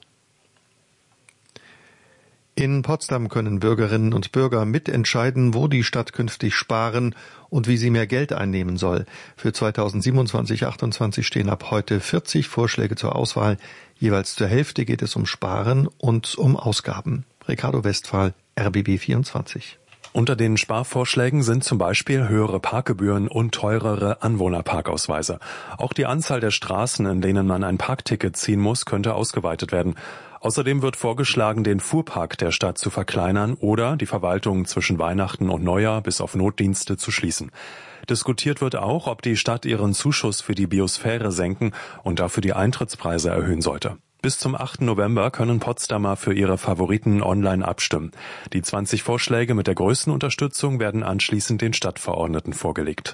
In Potsdam können Bürgerinnen und Bürger mitentscheiden, wo die Stadt künftig sparen und wie sie mehr Geld einnehmen soll. Für 2027/28 stehen ab heute 40 Vorschläge zur Auswahl. Jeweils zur Hälfte geht es um Sparen und um Ausgaben. Ricardo Westphal, RBB 24. Unter den Sparvorschlägen sind zum Beispiel höhere Parkgebühren und teurere Anwohnerparkausweise. Auch die Anzahl der Straßen, in denen man ein Parkticket ziehen muss, könnte ausgeweitet werden. Außerdem wird vorgeschlagen, den Fuhrpark der Stadt zu verkleinern oder die Verwaltung zwischen Weihnachten und Neujahr bis auf Notdienste zu schließen. Diskutiert wird auch, ob die Stadt ihren Zuschuss für die Biosphäre senken und dafür die Eintrittspreise erhöhen sollte. Bis zum 8. November können Potsdamer für ihre Favoriten online abstimmen. Die 20 Vorschläge mit der größten Unterstützung werden anschließend den Stadtverordneten vorgelegt.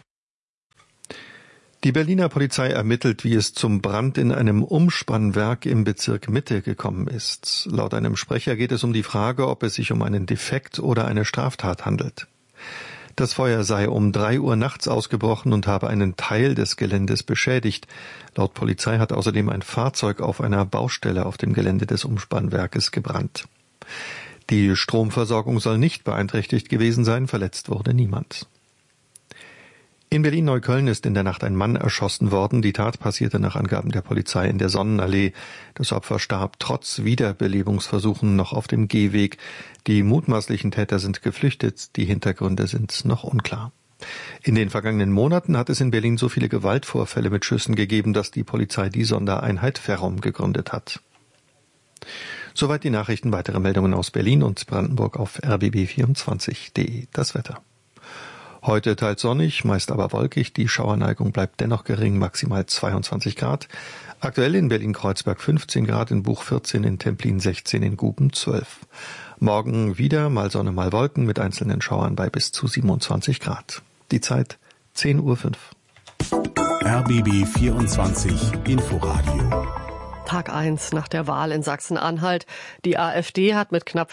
Die Berliner Polizei ermittelt, wie es zum Brand in einem Umspannwerk im Bezirk Mitte gekommen ist. Laut einem Sprecher geht es um die Frage, ob es sich um einen Defekt oder eine Straftat handelt. Das Feuer sei um 3 Uhr nachts ausgebrochen und habe einen Teil des Geländes beschädigt. Laut Polizei hat außerdem ein Fahrzeug auf einer Baustelle auf dem Gelände des Umspannwerkes gebrannt. Die Stromversorgung soll nicht beeinträchtigt gewesen sein, verletzt wurde niemand. In Berlin-Neukölln ist in der Nacht ein Mann erschossen worden. Die Tat passierte nach Angaben der Polizei in der Sonnenallee. Das Opfer starb trotz Wiederbelebungsversuchen noch auf dem Gehweg. Die mutmaßlichen Täter sind geflüchtet. Die Hintergründe sind noch unklar. In den vergangenen Monaten hat es in Berlin so viele Gewaltvorfälle mit Schüssen gegeben, dass die Polizei die Sondereinheit Ferrum gegründet hat. Soweit die Nachrichten. Weitere Meldungen aus Berlin und Brandenburg auf rbb24.de. Das Wetter. Heute teils sonnig, meist aber wolkig. Die Schauerneigung bleibt dennoch gering, maximal 22 Grad. Aktuell in Berlin-Kreuzberg 15 Grad, in Buch 14, in Templin 16, in Guben 12. Morgen wieder mal Sonne, mal Wolken mit einzelnen Schauern bei bis zu 27 Grad. Die Zeit 10:05 Uhr. RBB 24 Inforadio. Tag 1 nach der Wahl in Sachsen-Anhalt. Die AfD hat mit knapp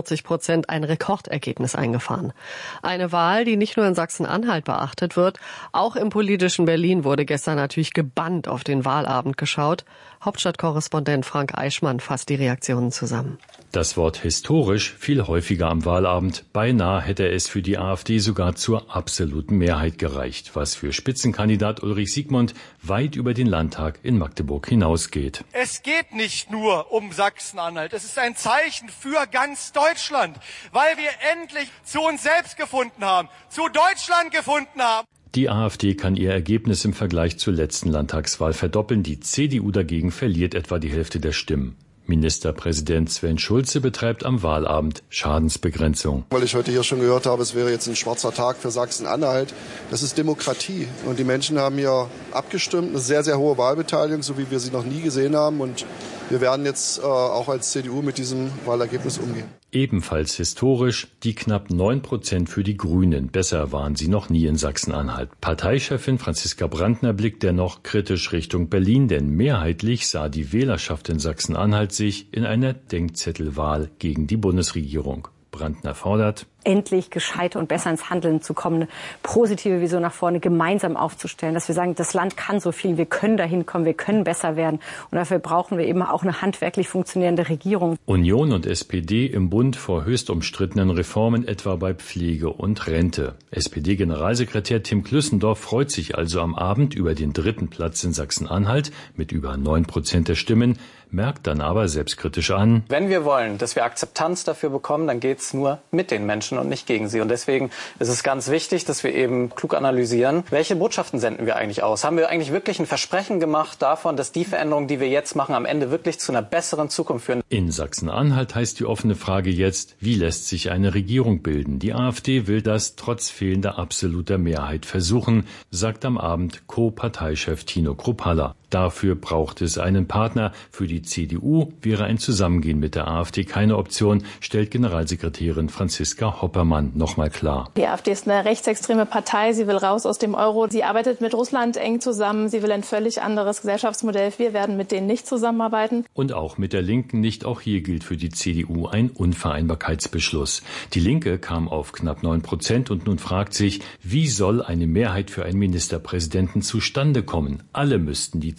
44% ein Rekordergebnis eingefahren. Eine Wahl, die nicht nur in Sachsen-Anhalt beachtet wird. Auch im politischen Berlin wurde gestern natürlich gebannt auf den Wahlabend geschaut. Hauptstadtkorrespondent Frank Eichmann fasst die Reaktionen zusammen. Das Wort historisch viel häufiger am Wahlabend. Beinahe hätte es für die AfD sogar zur absoluten Mehrheit gereicht, was für Spitzenkandidat Ulrich Siegmund weit über den Landtag in Magdeburg hinausgeht. Es geht nicht nur um Sachsen-Anhalt. Es ist ein Zeichen für ganz Deutschland, weil wir endlich zu uns selbst gefunden haben, zu Deutschland gefunden haben. Die AfD kann ihr Ergebnis im Vergleich zur letzten Landtagswahl verdoppeln. Die CDU dagegen verliert etwa die Hälfte der Stimmen. Ministerpräsident Sven Schulze betreibt am Wahlabend Schadensbegrenzung. Weil ich heute hier schon gehört habe, es wäre jetzt ein schwarzer Tag für Sachsen-Anhalt. Das ist Demokratie. Und die Menschen haben hier abgestimmt. Eine sehr, sehr hohe Wahlbeteiligung, so wie wir sie noch nie gesehen haben. Und wir werden jetzt auch als CDU mit diesem Wahlergebnis umgehen. Ebenfalls historisch die knapp 9% für die Grünen. Besser waren sie noch nie in Sachsen-Anhalt. Parteichefin Franziska Brandner blickt dennoch kritisch Richtung Berlin, denn mehrheitlich sah die Wählerschaft in Sachsen-Anhalt sich in einer Denkzettelwahl gegen die Bundesregierung. Brandner fordert, endlich gescheiter und besser ins Handeln zu kommen, eine positive Vision nach vorne gemeinsam aufzustellen, dass wir sagen, das Land kann so viel, wir können dahin kommen, wir können besser werden. Und dafür brauchen wir eben auch eine handwerklich funktionierende Regierung. Union und SPD im Bund vor höchst umstrittenen Reformen, etwa bei Pflege und Rente. SPD-Generalsekretär Tim Klüssendorf freut sich also am Abend über den 3. Platz in Sachsen-Anhalt mit über 9% der Stimmen, merkt dann aber selbstkritisch an: Wenn wir wollen, dass wir Akzeptanz dafür bekommen, dann geht es nur mit den Menschen und nicht gegen sie. Und deswegen ist es ganz wichtig, dass wir eben klug analysieren, welche Botschaften senden wir eigentlich aus? Haben wir eigentlich wirklich ein Versprechen gemacht davon, dass die Veränderungen, die wir jetzt machen, am Ende wirklich zu einer besseren Zukunft führen? In Sachsen-Anhalt heißt die offene Frage jetzt, wie lässt sich eine Regierung bilden? Die AfD will das trotz fehlender absoluter Mehrheit versuchen, sagt am Abend Co-Parteichef Tino Kruppalla. Dafür braucht es einen Partner. Für die CDU wäre ein Zusammengehen mit der AfD keine Option, stellt Generalsekretärin Franziska Hoppermann nochmal klar. Die AfD ist eine rechtsextreme Partei. Sie will raus aus dem Euro. Sie arbeitet mit Russland eng zusammen. Sie will ein völlig anderes Gesellschaftsmodell. Wir werden mit denen nicht zusammenarbeiten. Und auch mit der Linken nicht. Auch hier gilt für die CDU ein Unvereinbarkeitsbeschluss. Die Linke kam auf knapp 9% und nun fragt sich, wie soll eine Mehrheit für einen Ministerpräsidenten zustande kommen? Alle müssten die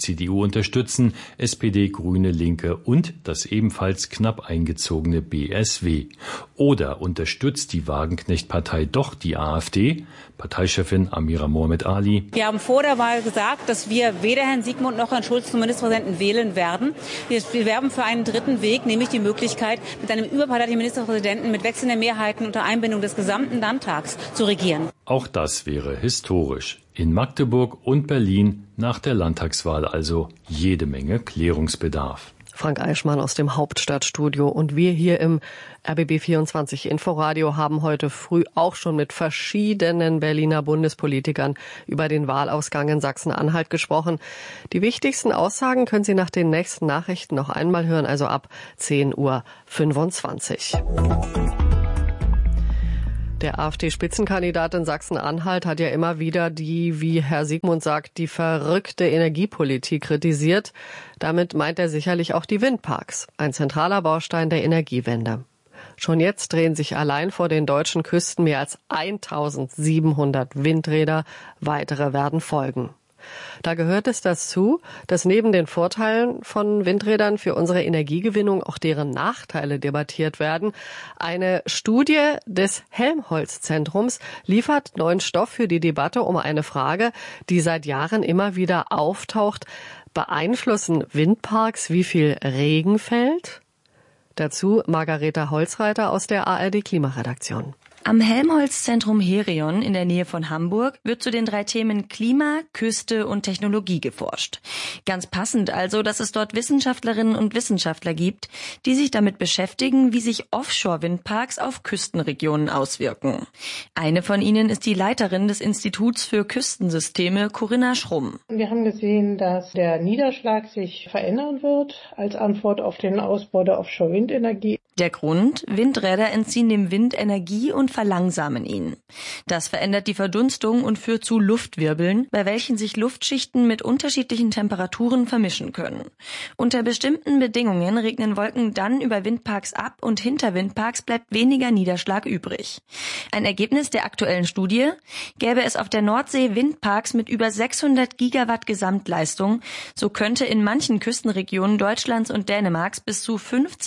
CDU unterstützen SPD, Grüne, Linke und das ebenfalls knapp eingezogene BSW. Oder unterstützt die Wagenknecht-Partei doch die AfD? Parteichefin Amira Mohamed Ali. Wir haben vor der Wahl gesagt, dass wir weder Herrn Siegmund noch Herrn Schulz zum Ministerpräsidenten wählen werden. Wir werben für einen dritten Weg, nämlich die Möglichkeit, mit einem überparteilichen Ministerpräsidenten mit wechselnden Mehrheiten unter Einbindung des gesamten Landtags zu regieren. Auch das wäre historisch. In Magdeburg und Berlin nach der Landtagswahl also jede Menge Klärungsbedarf. Frank Eichmann aus dem Hauptstadtstudio. Und wir hier im RBB24 Inforadio haben heute früh auch schon mit verschiedenen Berliner Bundespolitikern über den Wahlausgang in Sachsen-Anhalt gesprochen. Die wichtigsten Aussagen können Sie nach den nächsten Nachrichten noch einmal hören, also ab 10:25 Uhr. Der AfD-Spitzenkandidat in Sachsen-Anhalt hat ja immer wieder die, wie Herr Siegmund sagt, die verrückte Energiepolitik kritisiert. Damit meint er sicherlich auch die Windparks, ein zentraler Baustein der Energiewende. Schon jetzt drehen sich allein vor den deutschen Küsten mehr als 1700 Windräder. Weitere werden folgen. Da gehört es dazu, dass neben den Vorteilen von Windrädern für unsere Energiegewinnung auch deren Nachteile debattiert werden. Eine Studie des Helmholtz-Zentrums liefert neuen Stoff für die Debatte um eine Frage, die seit Jahren immer wieder auftaucht. Beeinflussen Windparks, wie viel Regen fällt? Dazu Margareta Holzreiter aus der ARD-Klimaredaktion. Am Helmholtz-Zentrum Herion in der Nähe von Hamburg wird zu den 3 Themen Klima, Küste und Technologie geforscht. Ganz passend also, dass es dort Wissenschaftlerinnen und Wissenschaftler gibt, die sich damit beschäftigen, wie sich Offshore-Windparks auf Küstenregionen auswirken. Eine von ihnen ist die Leiterin des Instituts für Küstensysteme, Corinna Schrumm. Wir haben gesehen, dass der Niederschlag sich verändern wird als Antwort auf den Ausbau der Offshore-Windenergie. Der Grund? Windräder entziehen dem Wind Energie und verlangsamen ihn. Das verändert die Verdunstung und führt zu Luftwirbeln, bei welchen sich Luftschichten mit unterschiedlichen Temperaturen vermischen können. Unter bestimmten Bedingungen regnen Wolken dann über Windparks ab und hinter Windparks bleibt weniger Niederschlag übrig. Ein Ergebnis der aktuellen Studie: Gäbe es auf der Nordsee Windparks mit über 600 Gigawatt Gesamtleistung, so könnte in manchen Küstenregionen Deutschlands und Dänemarks bis zu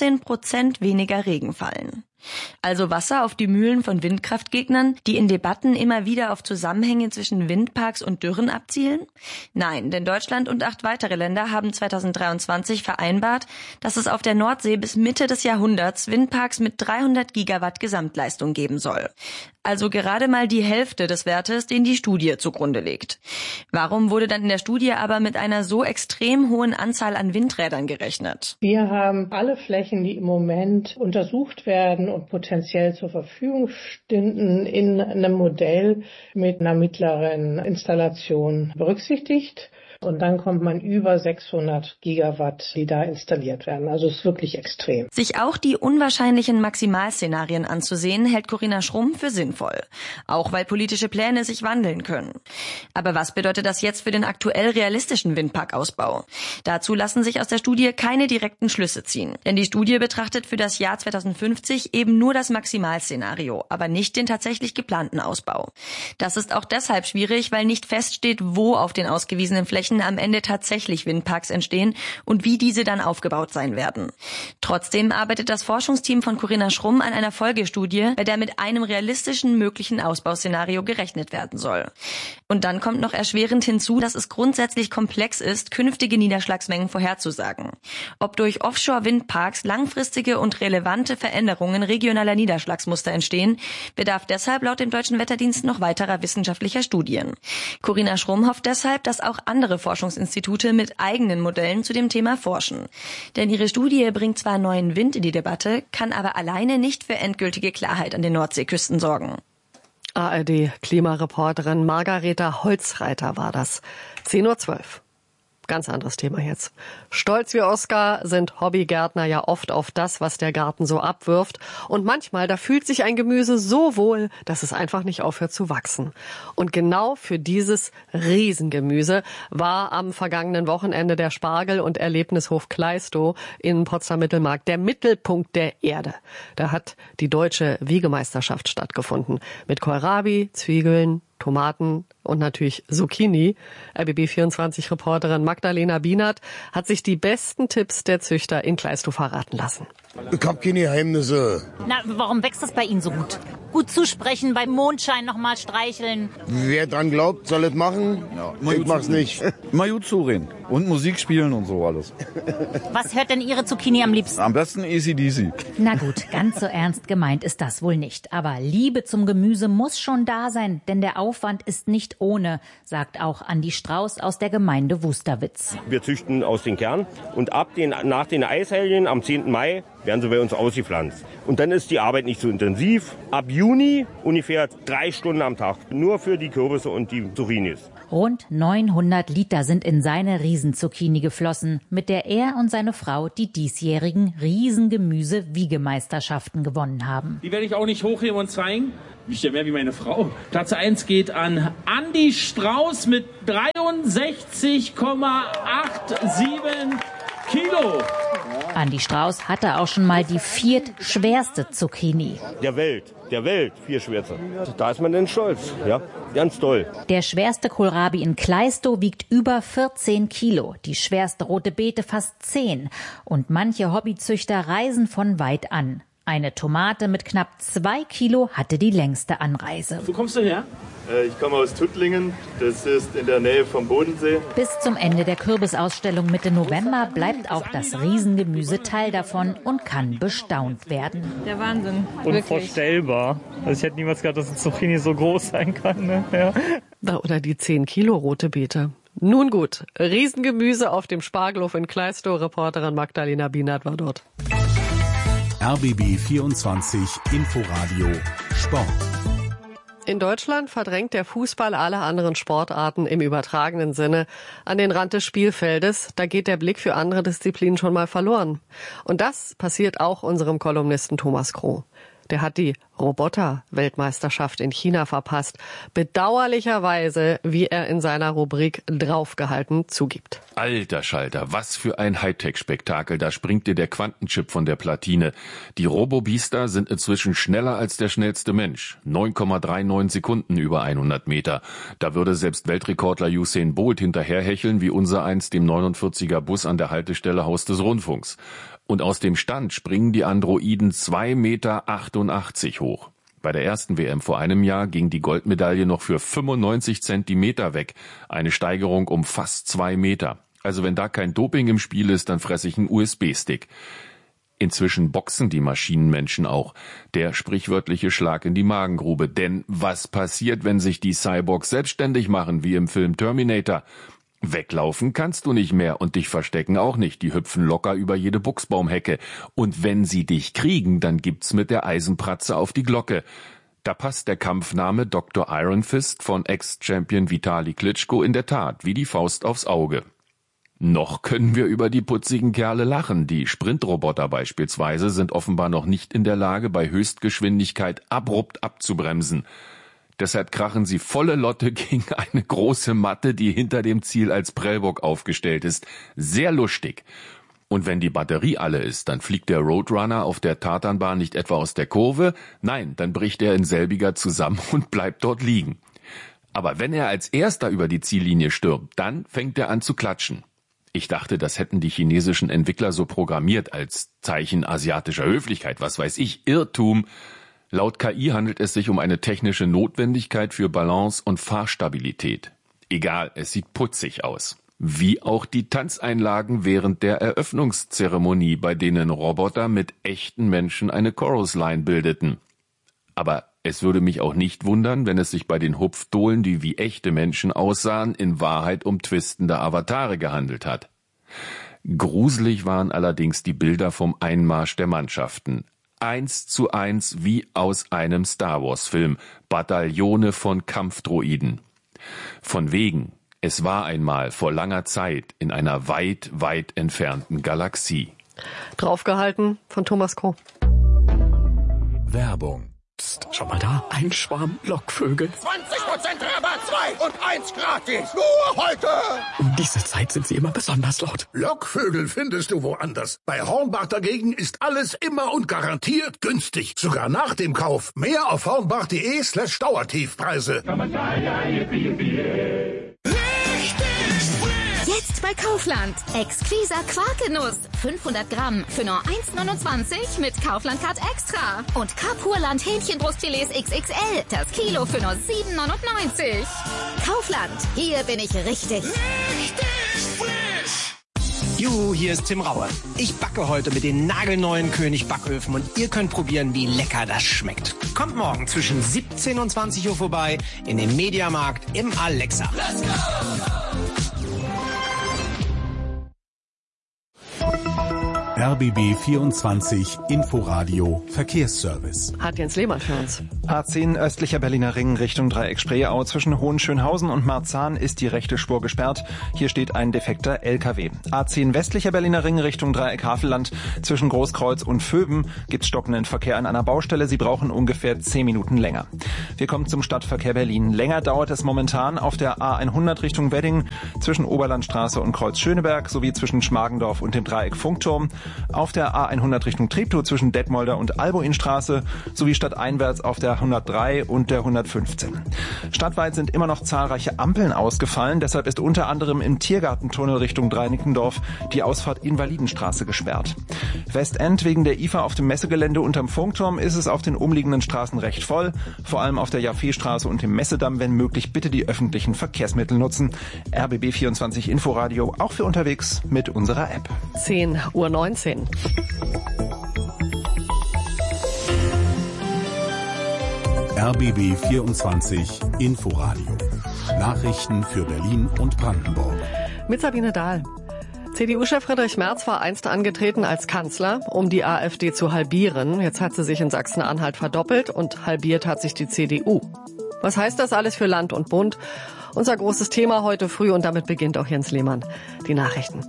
15% weniger Regen fallen. Also Wasser auf die Mühlen von Windkraftgegnern, die in Debatten immer wieder auf Zusammenhänge zwischen Windparks und Dürren abzielen? Nein, denn Deutschland und 8 weitere Länder haben 2023 vereinbart, dass es auf der Nordsee bis Mitte des Jahrhunderts Windparks mit 300 Gigawatt Gesamtleistung geben soll. Also gerade mal die Hälfte des Wertes, den die Studie zugrunde legt. Warum wurde dann in der Studie aber mit einer so extrem hohen Anzahl an Windrädern gerechnet? Wir haben alle Flächen, die im Moment untersucht werden und potenziell zur Verfügung stünden, in einem Modell mit einer mittleren Installation berücksichtigt. Und dann kommt man über 600 Gigawatt, die da installiert werden. Also es ist wirklich extrem. Sich auch die unwahrscheinlichen Maximalszenarien anzusehen, hält Corinna Schrumm für sinnvoll. Auch weil politische Pläne sich wandeln können. Aber was bedeutet das jetzt für den aktuell realistischen Windparkausbau? Dazu lassen sich aus der Studie keine direkten Schlüsse ziehen. Denn die Studie betrachtet für das Jahr 2050 eben nur das Maximalszenario, aber nicht den tatsächlich geplanten Ausbau. Das ist auch deshalb schwierig, weil nicht feststeht, wo auf den ausgewiesenen Flächen am Ende tatsächlich Windparks entstehen und wie diese dann aufgebaut sein werden. Trotzdem arbeitet das Forschungsteam von Corinna Schrumm an einer Folgestudie, bei der mit einem realistischen möglichen Ausbauszenario gerechnet werden soll. Und dann kommt noch erschwerend hinzu, dass es grundsätzlich komplex ist, künftige Niederschlagsmengen vorherzusagen. Ob durch Offshore-Windparks langfristige und relevante Veränderungen regionaler Niederschlagsmuster entstehen, bedarf deshalb laut dem Deutschen Wetterdienst noch weiterer wissenschaftlicher Studien. Corinna Schrumm hofft deshalb, dass auch andere Forschungsinstitute mit eigenen Modellen zu dem Thema forschen. Denn ihre Studie bringt zwar neuen Wind in die Debatte, kann aber alleine nicht für endgültige Klarheit an den Nordseeküsten sorgen. ARD-Klimareporterin Margareta Holzreiter war das. 10:12 Uhr. Ganz anderes Thema jetzt. Stolz wie Oskar sind Hobbygärtner ja oft auf das, was der Garten so abwirft. Und manchmal, da fühlt sich ein Gemüse so wohl, dass es einfach nicht aufhört zu wachsen. Und genau für dieses Riesengemüse war am vergangenen Wochenende der Spargel- und Erlebnishof Kleistow in Potsdam-Mittelmark der Mittelpunkt der Erde. Da hat die deutsche Wiegemeisterschaft stattgefunden. Mit Kohlrabi, Zwiebeln, Tomaten und natürlich Zucchini. RBB24-Reporterin Magdalena Bienert hat sich die besten Tipps der Züchter in Kleistow verraten lassen. Ich hab keine Geheimnisse. Na, warum wächst das bei Ihnen so gut? Gut zusprechen, beim Mondschein nochmal streicheln. Wer dran glaubt, soll es machen. Ja, ich mach's nicht. Mal gut zureden und Musik spielen und so alles. Was hört denn Ihre Zucchini am liebsten? Am besten AC/DC. Na gut, ganz so ernst gemeint ist das wohl nicht. Aber Liebe zum Gemüse muss schon da sein, denn der Aufwand ist nicht ohne, sagt auch Andi Strauß aus der Gemeinde Wusterwitz. Wir züchten aus den Kern und nach den Eishelgen am 10. Mai werden sie bei uns ausgepflanzt. Und dann ist die Arbeit nicht so intensiv. Ab Juni ungefähr 3 Stunden am Tag, nur für die Kürbisse und die Zucchinis. Rund 900 Liter sind in seine Riesenzucchini geflossen, mit der er und seine Frau die diesjährigen Riesengemüse-Wiegemeisterschaften gewonnen haben. Die werde ich auch nicht hochheben und zeigen. Ich ja mehr wie meine Frau. Platz 1 geht an Andi Strauß mit 63,87 Kilo. Andi Strauß hatte auch schon mal die 4. schwerste Zucchini. Der Welt, 4 schwerste. Da ist man dann stolz, ja, ganz toll. Der schwerste Kohlrabi in Kleistow wiegt über 14 Kilo, die schwerste rote Beete fast 10. Und manche Hobbyzüchter reisen von weit an. Eine Tomate mit knapp 2 Kilo hatte die längste Anreise. Wo kommst du her? Ich komme aus Tuttlingen, das ist in der Nähe vom Bodensee. Bis zum Ende der Kürbisausstellung Mitte November bleibt auch das Riesengemüse Teil davon und kann bestaunt werden. Der Wahnsinn. Unvorstellbar. Also ich hätte niemals gedacht, dass ein Zucchini so groß sein kann. Ne? Ja. Oder die 10 Kilo rote Beete. Nun gut, Riesengemüse auf dem Spargelhof in Kleistow. Reporterin Magdalena Bienert war dort. RBB 24 Inforadio Sport. In Deutschland verdrängt der Fußball alle anderen Sportarten im übertragenen Sinne an den Rand des Spielfeldes. Da geht der Blick für andere Disziplinen schon mal verloren. Und das passiert auch unserem Kolumnisten Thomas Kroh. Der hat die Roboter-Weltmeisterschaft in China verpasst. Bedauerlicherweise, wie er in seiner Rubrik Draufgehalten zugibt. Alter Schalter, was für ein Hightech-Spektakel. Da springt dir der Quantenchip von der Platine. Die Robobiester sind inzwischen schneller als der schnellste Mensch. 9,39 Sekunden über 100 Meter. Da würde selbst Weltrekordler Usain Bolt hinterherhecheln, wie unsereins dem 49er Bus an der Haltestelle Haus des Rundfunks. Und aus dem Stand springen die Androiden 2,88 Meter hoch. Bei der ersten WM vor einem Jahr ging die Goldmedaille noch für 95 Zentimeter weg. Eine Steigerung um fast 2 Meter. Also wenn da kein Doping im Spiel ist, dann fresse ich einen USB-Stick. Inzwischen boxen die Maschinenmenschen auch. Der sprichwörtliche Schlag in die Magengrube. Denn was passiert, wenn sich die Cyborgs selbstständig machen, wie im Film Terminator? Weglaufen kannst du nicht mehr und dich verstecken auch nicht. Die hüpfen locker über jede Buchsbaumhecke. Und wenn sie dich kriegen, dann gibt's mit der Eisenpratze auf die Glocke. Da passt der Kampfname Dr. Iron Fist von Ex-Champion Vitali Klitschko in der Tat wie die Faust aufs Auge. Noch können wir über die putzigen Kerle lachen. Die Sprintroboter beispielsweise sind offenbar noch nicht in der Lage, bei Höchstgeschwindigkeit abrupt abzubremsen. Deshalb krachen sie volle Lotte gegen eine große Matte, die hinter dem Ziel als Prellbock aufgestellt ist. Sehr lustig. Und wenn die Batterie alle ist, dann fliegt der Roadrunner auf der Tatanbahn nicht etwa aus der Kurve. Nein, dann bricht er in selbiger zusammen und bleibt dort liegen. Aber wenn er als Erster über die Ziellinie stürmt, dann fängt er an zu klatschen. Ich dachte, das hätten die chinesischen Entwickler so programmiert als Zeichen asiatischer Höflichkeit. Was weiß ich, Irrtum. Laut KI handelt es sich um eine technische Notwendigkeit für Balance und Fahrstabilität. Egal, es sieht putzig aus. Wie auch die Tanzeinlagen während der Eröffnungszeremonie, bei denen Roboter mit echten Menschen eine Chorusline bildeten. Aber es würde mich auch nicht wundern, wenn es sich bei den Hupfdohlen, die wie echte Menschen aussahen, in Wahrheit um twistende Avatare gehandelt hat. Gruselig waren allerdings die Bilder vom Einmarsch der Mannschaften. 1:1 wie aus einem Star-Wars-Film. Bataillone von Kampfdroiden. Von wegen, es war einmal vor langer Zeit in einer weit, weit entfernten Galaxie. Draufgehalten von Thomas Kroh. Werbung. Psst, schau mal da, ein Schwarm Lockvögel. 20% Rabatt 2 und 1 gratis. Nur heute. Um diese Zeit sind sie immer besonders laut. Lockvögel findest du woanders. Bei Hornbach dagegen ist alles immer und garantiert günstig. Sogar nach dem Kauf. Mehr auf hornbach.de/Dauertiefpreise. Jetzt bei Kaufland. Exquisa Quarkenuss. 500 Gramm für nur 1,29 mit Kaufland-Card Extra. Und Kapurland Hähnchenbrustfilets XXL. Das Kilo für nur 7,99. Kaufland. Hier bin ich richtig. Juhu, hier ist Tim Raue. Ich backe heute mit den nagelneuen König Backöfen und ihr könnt probieren, wie lecker das schmeckt. Kommt morgen zwischen 17 und 20 Uhr vorbei in den Mediamarkt im Alexa. Let's go! RBB 24 Inforadio Verkehrsservice. Hat Jens Lehmann für uns. A10 östlicher Berliner Ring Richtung Dreieck Spreeau. Zwischen Hohenschönhausen und Marzahn ist die rechte Spur gesperrt. Hier steht ein defekter LKW. A10 westlicher Berliner Ring Richtung Dreieck Havelland. Zwischen Großkreuz und Vöben gibt's stockenden Verkehr an einer Baustelle. Sie brauchen ungefähr 10 Minuten länger. Wir kommen zum Stadtverkehr Berlin. Länger dauert es momentan auf der A100 Richtung Wedding zwischen Oberlandstraße und Kreuz Schöneberg sowie zwischen Schmargendorf und dem Dreieck Funkturm. Auf der A100 Richtung Treptow zwischen Detmolder und Alboinstraße sowie stadteinwärts auf der 103 und der 115. Stadtweit sind immer noch zahlreiche Ampeln ausgefallen, deshalb ist unter anderem im Tiergartentunnel Richtung Dreinickendorf die Ausfahrt Invalidenstraße gesperrt. Westend wegen der IFA auf dem Messegelände unterm Funkturm ist es auf den umliegenden Straßen recht voll, vor allem auf der Jaffeestraße und dem Messedamm, wenn möglich bitte die öffentlichen Verkehrsmittel nutzen. RBB 24 Inforadio, auch für unterwegs mit unserer App. 10:19 Uhr. RBB 24 Inforadio. Nachrichten für Berlin und Brandenburg. Mit Sabine Dahl. CDU-Chef Friedrich Merz war einst angetreten als Kanzler, um die AfD zu halbieren. Jetzt hat sie sich in Sachsen-Anhalt verdoppelt und halbiert hat sich die CDU. Was heißt das alles für Land und Bund? Unser großes Thema heute früh und damit beginnt auch Jens Lehmann. Die Nachrichten.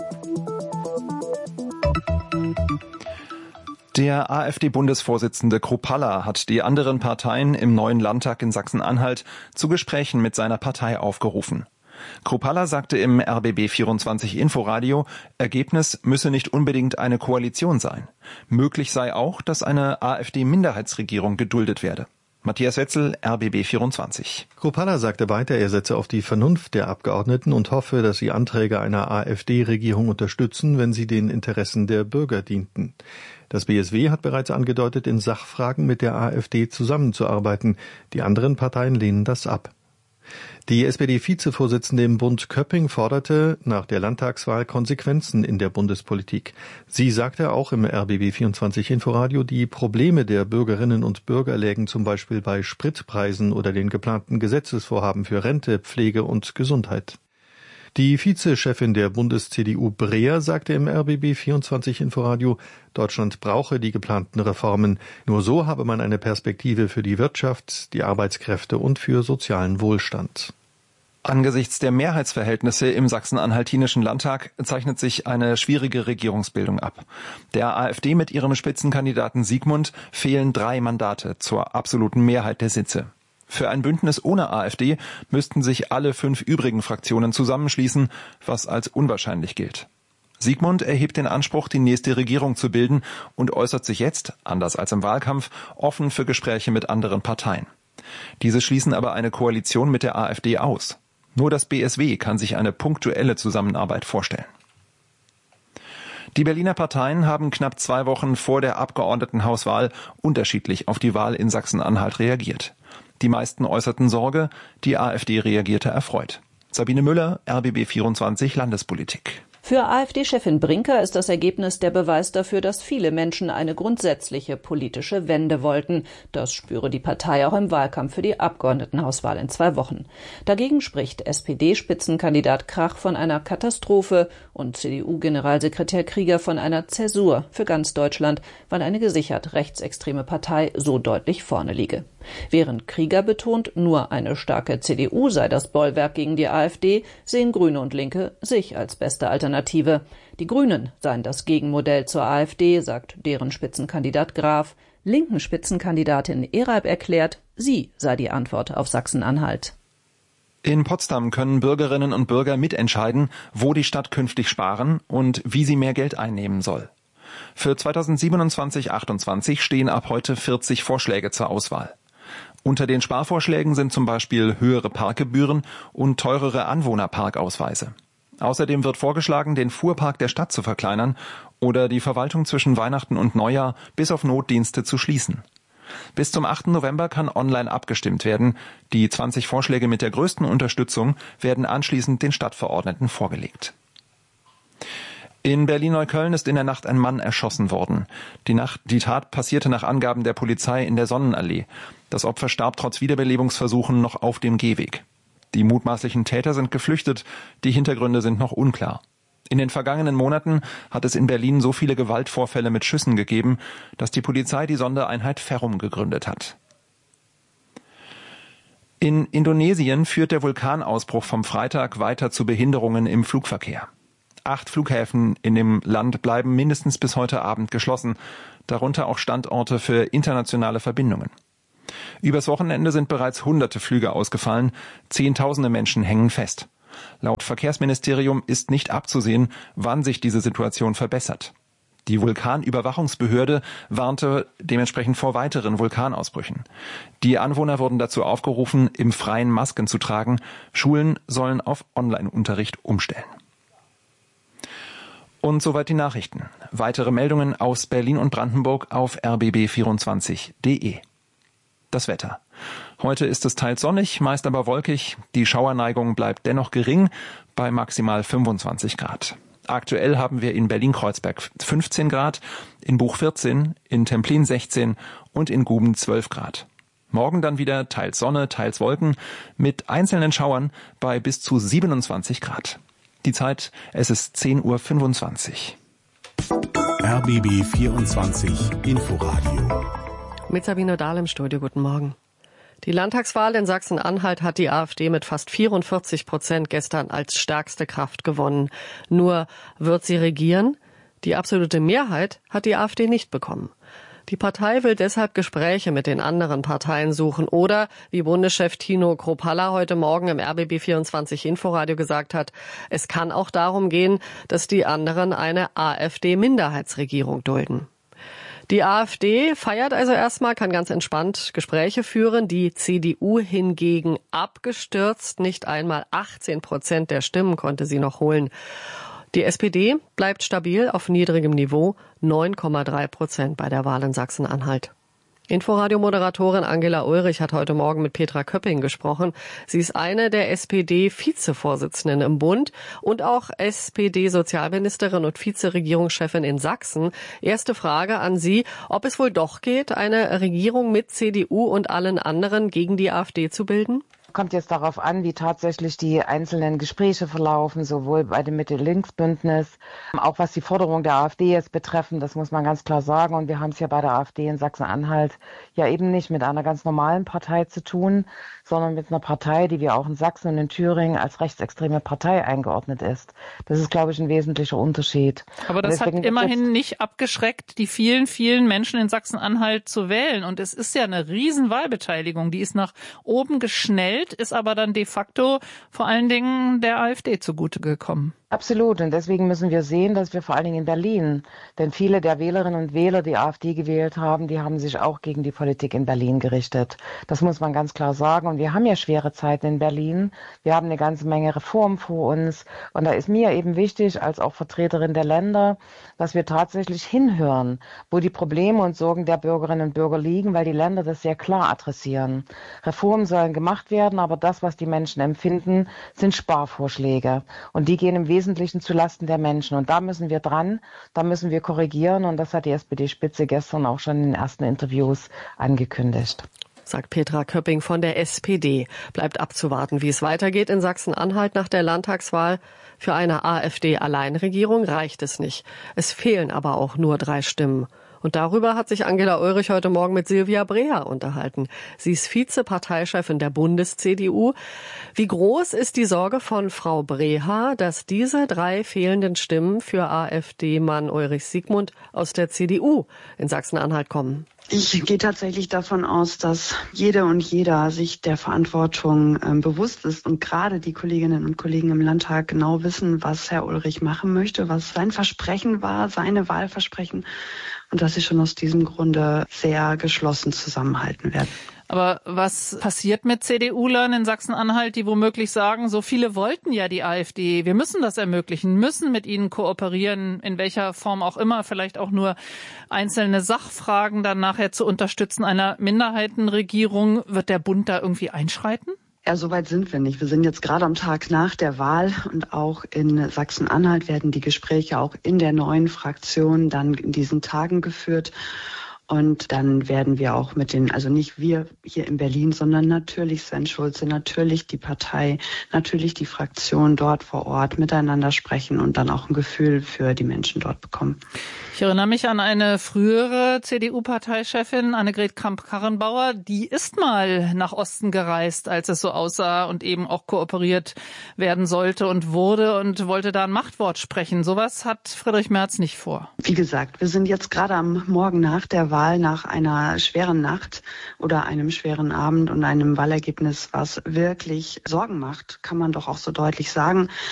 Der AfD-Bundesvorsitzende Kruppalla hat die anderen Parteien im neuen Landtag in Sachsen-Anhalt zu Gesprächen mit seiner Partei aufgerufen. Kruppalla sagte im RBB 24 Inforadio, Ergebnis müsse nicht unbedingt eine Koalition sein. Möglich sei auch, dass eine AfD-Minderheitsregierung geduldet werde. Matthias Wetzel, RBB 24. Kruppalla sagte weiter, er setze auf die Vernunft der Abgeordneten und hoffe, dass sie Anträge einer AfD-Regierung unterstützen, wenn sie den Interessen der Bürger dienten. Das BSW hat bereits angedeutet, in Sachfragen mit der AfD zusammenzuarbeiten. Die anderen Parteien lehnen das ab. Die SPD-Vizevorsitzende im Bund Köpping forderte nach der Landtagswahl Konsequenzen in der Bundespolitik. Sie sagte auch im RBB 24 Inforadio, die Probleme der Bürgerinnen und Bürger lägen zum Beispiel bei Spritpreisen oder den geplanten Gesetzesvorhaben für Rente, Pflege und Gesundheit. Die Vizechefin der Bundes-CDU Breer sagte im RBB 24 Inforadio, Deutschland brauche die geplanten Reformen. Nur so habe man eine Perspektive für die Wirtschaft, die Arbeitskräfte und für sozialen Wohlstand. Angesichts der Mehrheitsverhältnisse im sachsen-anhaltinischen Landtag zeichnet sich eine schwierige Regierungsbildung ab. Der AfD mit ihrem Spitzenkandidaten Siegmund fehlen 3 Mandate zur absoluten Mehrheit der Sitze. Für ein Bündnis ohne AfD müssten sich alle 5 übrigen Fraktionen zusammenschließen, was als unwahrscheinlich gilt. Siegmund erhebt den Anspruch, die nächste Regierung zu bilden und äußert sich jetzt, anders als im Wahlkampf, offen für Gespräche mit anderen Parteien. Diese schließen aber eine Koalition mit der AfD aus. Nur das BSW kann sich eine punktuelle Zusammenarbeit vorstellen. Die Berliner Parteien haben knapp 2 Wochen vor der Abgeordnetenhauswahl unterschiedlich auf die Wahl in Sachsen-Anhalt reagiert. Die meisten äußerten Sorge, die AfD reagierte erfreut. Sabine Müller, RBB 24 Landespolitik. Für AfD-Chefin Brinker ist das Ergebnis der Beweis dafür, dass viele Menschen eine grundsätzliche politische Wende wollten. Das spüre die Partei auch im Wahlkampf für die Abgeordnetenhauswahl in 2 Wochen. Dagegen spricht SPD-Spitzenkandidat Krach von einer Katastrophe und CDU-Generalsekretär Krieger von einer Zäsur für ganz Deutschland, weil eine gesichert rechtsextreme Partei so deutlich vorne liege. Während Krieger betont, nur eine starke CDU sei das Bollwerk gegen die AfD, sehen Grüne und Linke sich als beste Alternative. Die Grünen seien das Gegenmodell zur AfD, sagt deren Spitzenkandidat Graf. Linken Spitzenkandidatin Eralb erklärt, sie sei die Antwort auf Sachsen-Anhalt. In Potsdam können Bürgerinnen und Bürger mitentscheiden, wo die Stadt künftig sparen und wie sie mehr Geld einnehmen soll. Für 2027/28 stehen ab heute 40 Vorschläge zur Auswahl. Unter den Sparvorschlägen sind zum Beispiel höhere Parkgebühren und teurere Anwohnerparkausweise. Außerdem wird vorgeschlagen, den Fuhrpark der Stadt zu verkleinern oder die Verwaltung zwischen Weihnachten und Neujahr bis auf Notdienste zu schließen. Bis zum 8. November kann online abgestimmt werden. Die 20 Vorschläge mit der größten Unterstützung werden anschließend den Stadtverordneten vorgelegt. In Berlin-Neukölln ist in der Nacht ein Mann erschossen worden. Die Tat passierte nach Angaben der Polizei in der Sonnenallee. Das Opfer starb trotz Wiederbelebungsversuchen noch auf dem Gehweg. Die mutmaßlichen Täter sind geflüchtet. Die Hintergründe sind noch unklar. In den vergangenen Monaten hat es in Berlin so viele Gewaltvorfälle mit Schüssen gegeben, dass die Polizei die Sondereinheit Ferrum gegründet hat. In Indonesien führt der Vulkanausbruch vom Freitag weiter zu Behinderungen im Flugverkehr. 8 Flughäfen in dem Land bleiben mindestens bis heute Abend geschlossen, darunter auch Standorte für internationale Verbindungen. Übers Wochenende sind bereits hunderte Flüge ausgefallen, Zehntausende Menschen hängen fest. Laut Verkehrsministerium ist nicht abzusehen, wann sich diese Situation verbessert. Die Vulkanüberwachungsbehörde warnte dementsprechend vor weiteren Vulkanausbrüchen. Die Anwohner wurden dazu aufgerufen, im Freien Masken zu tragen. Schulen sollen auf Online-Unterricht umstellen. Und soweit die Nachrichten. Weitere Meldungen aus Berlin und Brandenburg auf rbb24.de. Das Wetter. Heute ist es teils sonnig, meist aber wolkig. Die Schauerneigung bleibt dennoch gering bei maximal 25 Grad. Aktuell haben wir in Berlin-Kreuzberg 15 Grad, in Buch 14, in Templin 16 und in Guben 12 Grad. Morgen dann wieder teils Sonne, teils Wolken mit einzelnen Schauern bei bis zu 27 Grad. Die Zeit, es ist 10:25 Uhr. RBB 24 Inforadio. Mit Sabine Dahl im Studio, guten Morgen. Die Landtagswahl in Sachsen-Anhalt hat die AfD mit fast 44% gestern als stärkste Kraft gewonnen. Nur wird sie regieren? Die absolute Mehrheit hat die AfD nicht bekommen. Die Partei will deshalb Gespräche mit den anderen Parteien suchen oder, wie Bundeschef Tino Kruppalla heute Morgen im RBB 24 Inforadio gesagt hat, es kann auch darum gehen, dass die anderen eine AfD-Minderheitsregierung dulden. Die AfD feiert also erstmal, kann ganz entspannt Gespräche führen. Die CDU hingegen abgestürzt. Nicht einmal 18% der Stimmen konnte sie noch holen. Die SPD bleibt stabil auf niedrigem Niveau, 9,3% bei der Wahl in Sachsen-Anhalt. Inforadio-Moderatorin Angela Ulrich hat heute Morgen mit Petra Köpping gesprochen. Sie ist eine der SPD-Vizevorsitzenden im Bund und auch SPD-Sozialministerin und Vizeregierungschefin in Sachsen. Erste Frage an Sie, ob es wohl doch geht, eine Regierung mit CDU und allen anderen gegen die AfD zu bilden? Kommt jetzt darauf an, wie tatsächlich die einzelnen Gespräche verlaufen, sowohl bei dem Mitte-Links-Bündnis, auch was die Forderung der AfD jetzt betreffen, das muss man ganz klar sagen. Und wir haben es ja bei der AfD in Sachsen-Anhalt ja eben nicht mit einer ganz normalen Partei zu tun, sondern mit einer Partei, die wir auch in Sachsen und in Thüringen als rechtsextreme Partei eingeordnet ist. Das ist, glaube ich, ein wesentlicher Unterschied. Aber das hat immerhin nicht abgeschreckt, die vielen, vielen Menschen in Sachsen-Anhalt zu wählen. Und es ist ja eine Riesenwahlbeteiligung, die ist nach oben geschnellt, ist aber dann de facto vor allen Dingen der AfD zugute gekommen. Absolut. Und deswegen müssen wir sehen, dass wir vor allen Dingen in Berlin, denn viele der Wählerinnen und Wähler, die AfD gewählt haben, die haben sich auch gegen die Politik in Berlin gerichtet. Das muss man ganz klar sagen. Und wir haben ja schwere Zeiten in Berlin. Wir haben eine ganze Menge Reformen vor uns. Und da ist mir eben wichtig, als auch Vertreterin der Länder, dass wir tatsächlich hinhören, wo die Probleme und Sorgen der Bürgerinnen und Bürger liegen, weil die Länder das sehr klar adressieren. Reformen sollen gemacht werden, aber das, was die Menschen empfinden, sind Sparvorschläge. Und die gehen im Wesentlichen zulasten der Menschen. Und da müssen wir dran, da müssen wir korrigieren. Und das hat die SPD-Spitze gestern auch schon in den ersten Interviews angekündigt. Sagt Petra Köpping von der SPD. Bleibt abzuwarten, wie es weitergeht in Sachsen-Anhalt nach der Landtagswahl. Für eine AfD-Alleinregierung reicht es nicht. Es fehlen aber auch nur 3 Stimmen. Und darüber hat sich Angela Ulrich heute Morgen mit Silvia Breher unterhalten. Sie ist Vizeparteichefin der Bundes-CDU. Wie groß ist die Sorge von Frau Breher, dass diese 3 fehlenden Stimmen für AfD-Mann Ulrich Siegmund aus der CDU in Sachsen-Anhalt kommen? Ich gehe tatsächlich davon aus, dass jede und jeder sich der Verantwortung bewusst ist und gerade die Kolleginnen und Kollegen im Landtag genau wissen, was Herr Ulrich machen möchte, was sein Versprechen war, seine Wahlversprechen und dass sie schon aus diesem Grunde sehr geschlossen zusammenhalten werden. Aber was passiert mit CDU-Lern in Sachsen-Anhalt, die womöglich sagen, so viele wollten ja die AfD, wir müssen das ermöglichen, müssen mit ihnen kooperieren, in welcher Form auch immer, vielleicht auch nur einzelne Sachfragen dann nachher zu unterstützen einer Minderheitenregierung. Wird der Bund da irgendwie einschreiten? Ja, so weit sind wir nicht. Wir sind jetzt gerade am Tag nach der Wahl und auch in Sachsen-Anhalt werden die Gespräche auch in der neuen Fraktion dann in diesen Tagen geführt. Und dann werden wir auch also nicht wir hier in Berlin, sondern natürlich Sven Schulze, natürlich die Partei, natürlich die Fraktion dort vor Ort miteinander sprechen und dann auch ein Gefühl für die Menschen dort bekommen. Ich erinnere mich an eine frühere CDU-Parteichefin, Annegret Kramp-Karrenbauer, die ist mal nach Osten gereist, als es so aussah und eben auch kooperiert werden sollte und wurde und wollte da ein Machtwort sprechen. Sowas hat Friedrich Merz nicht vor. Wie gesagt, wir sind jetzt gerade am Morgen nach der Wahl, nach einer schweren Nacht oder einem schweren Abend und einem Wahlergebnis, was wirklich Sorgen macht, kann man doch auch so deutlich sagen.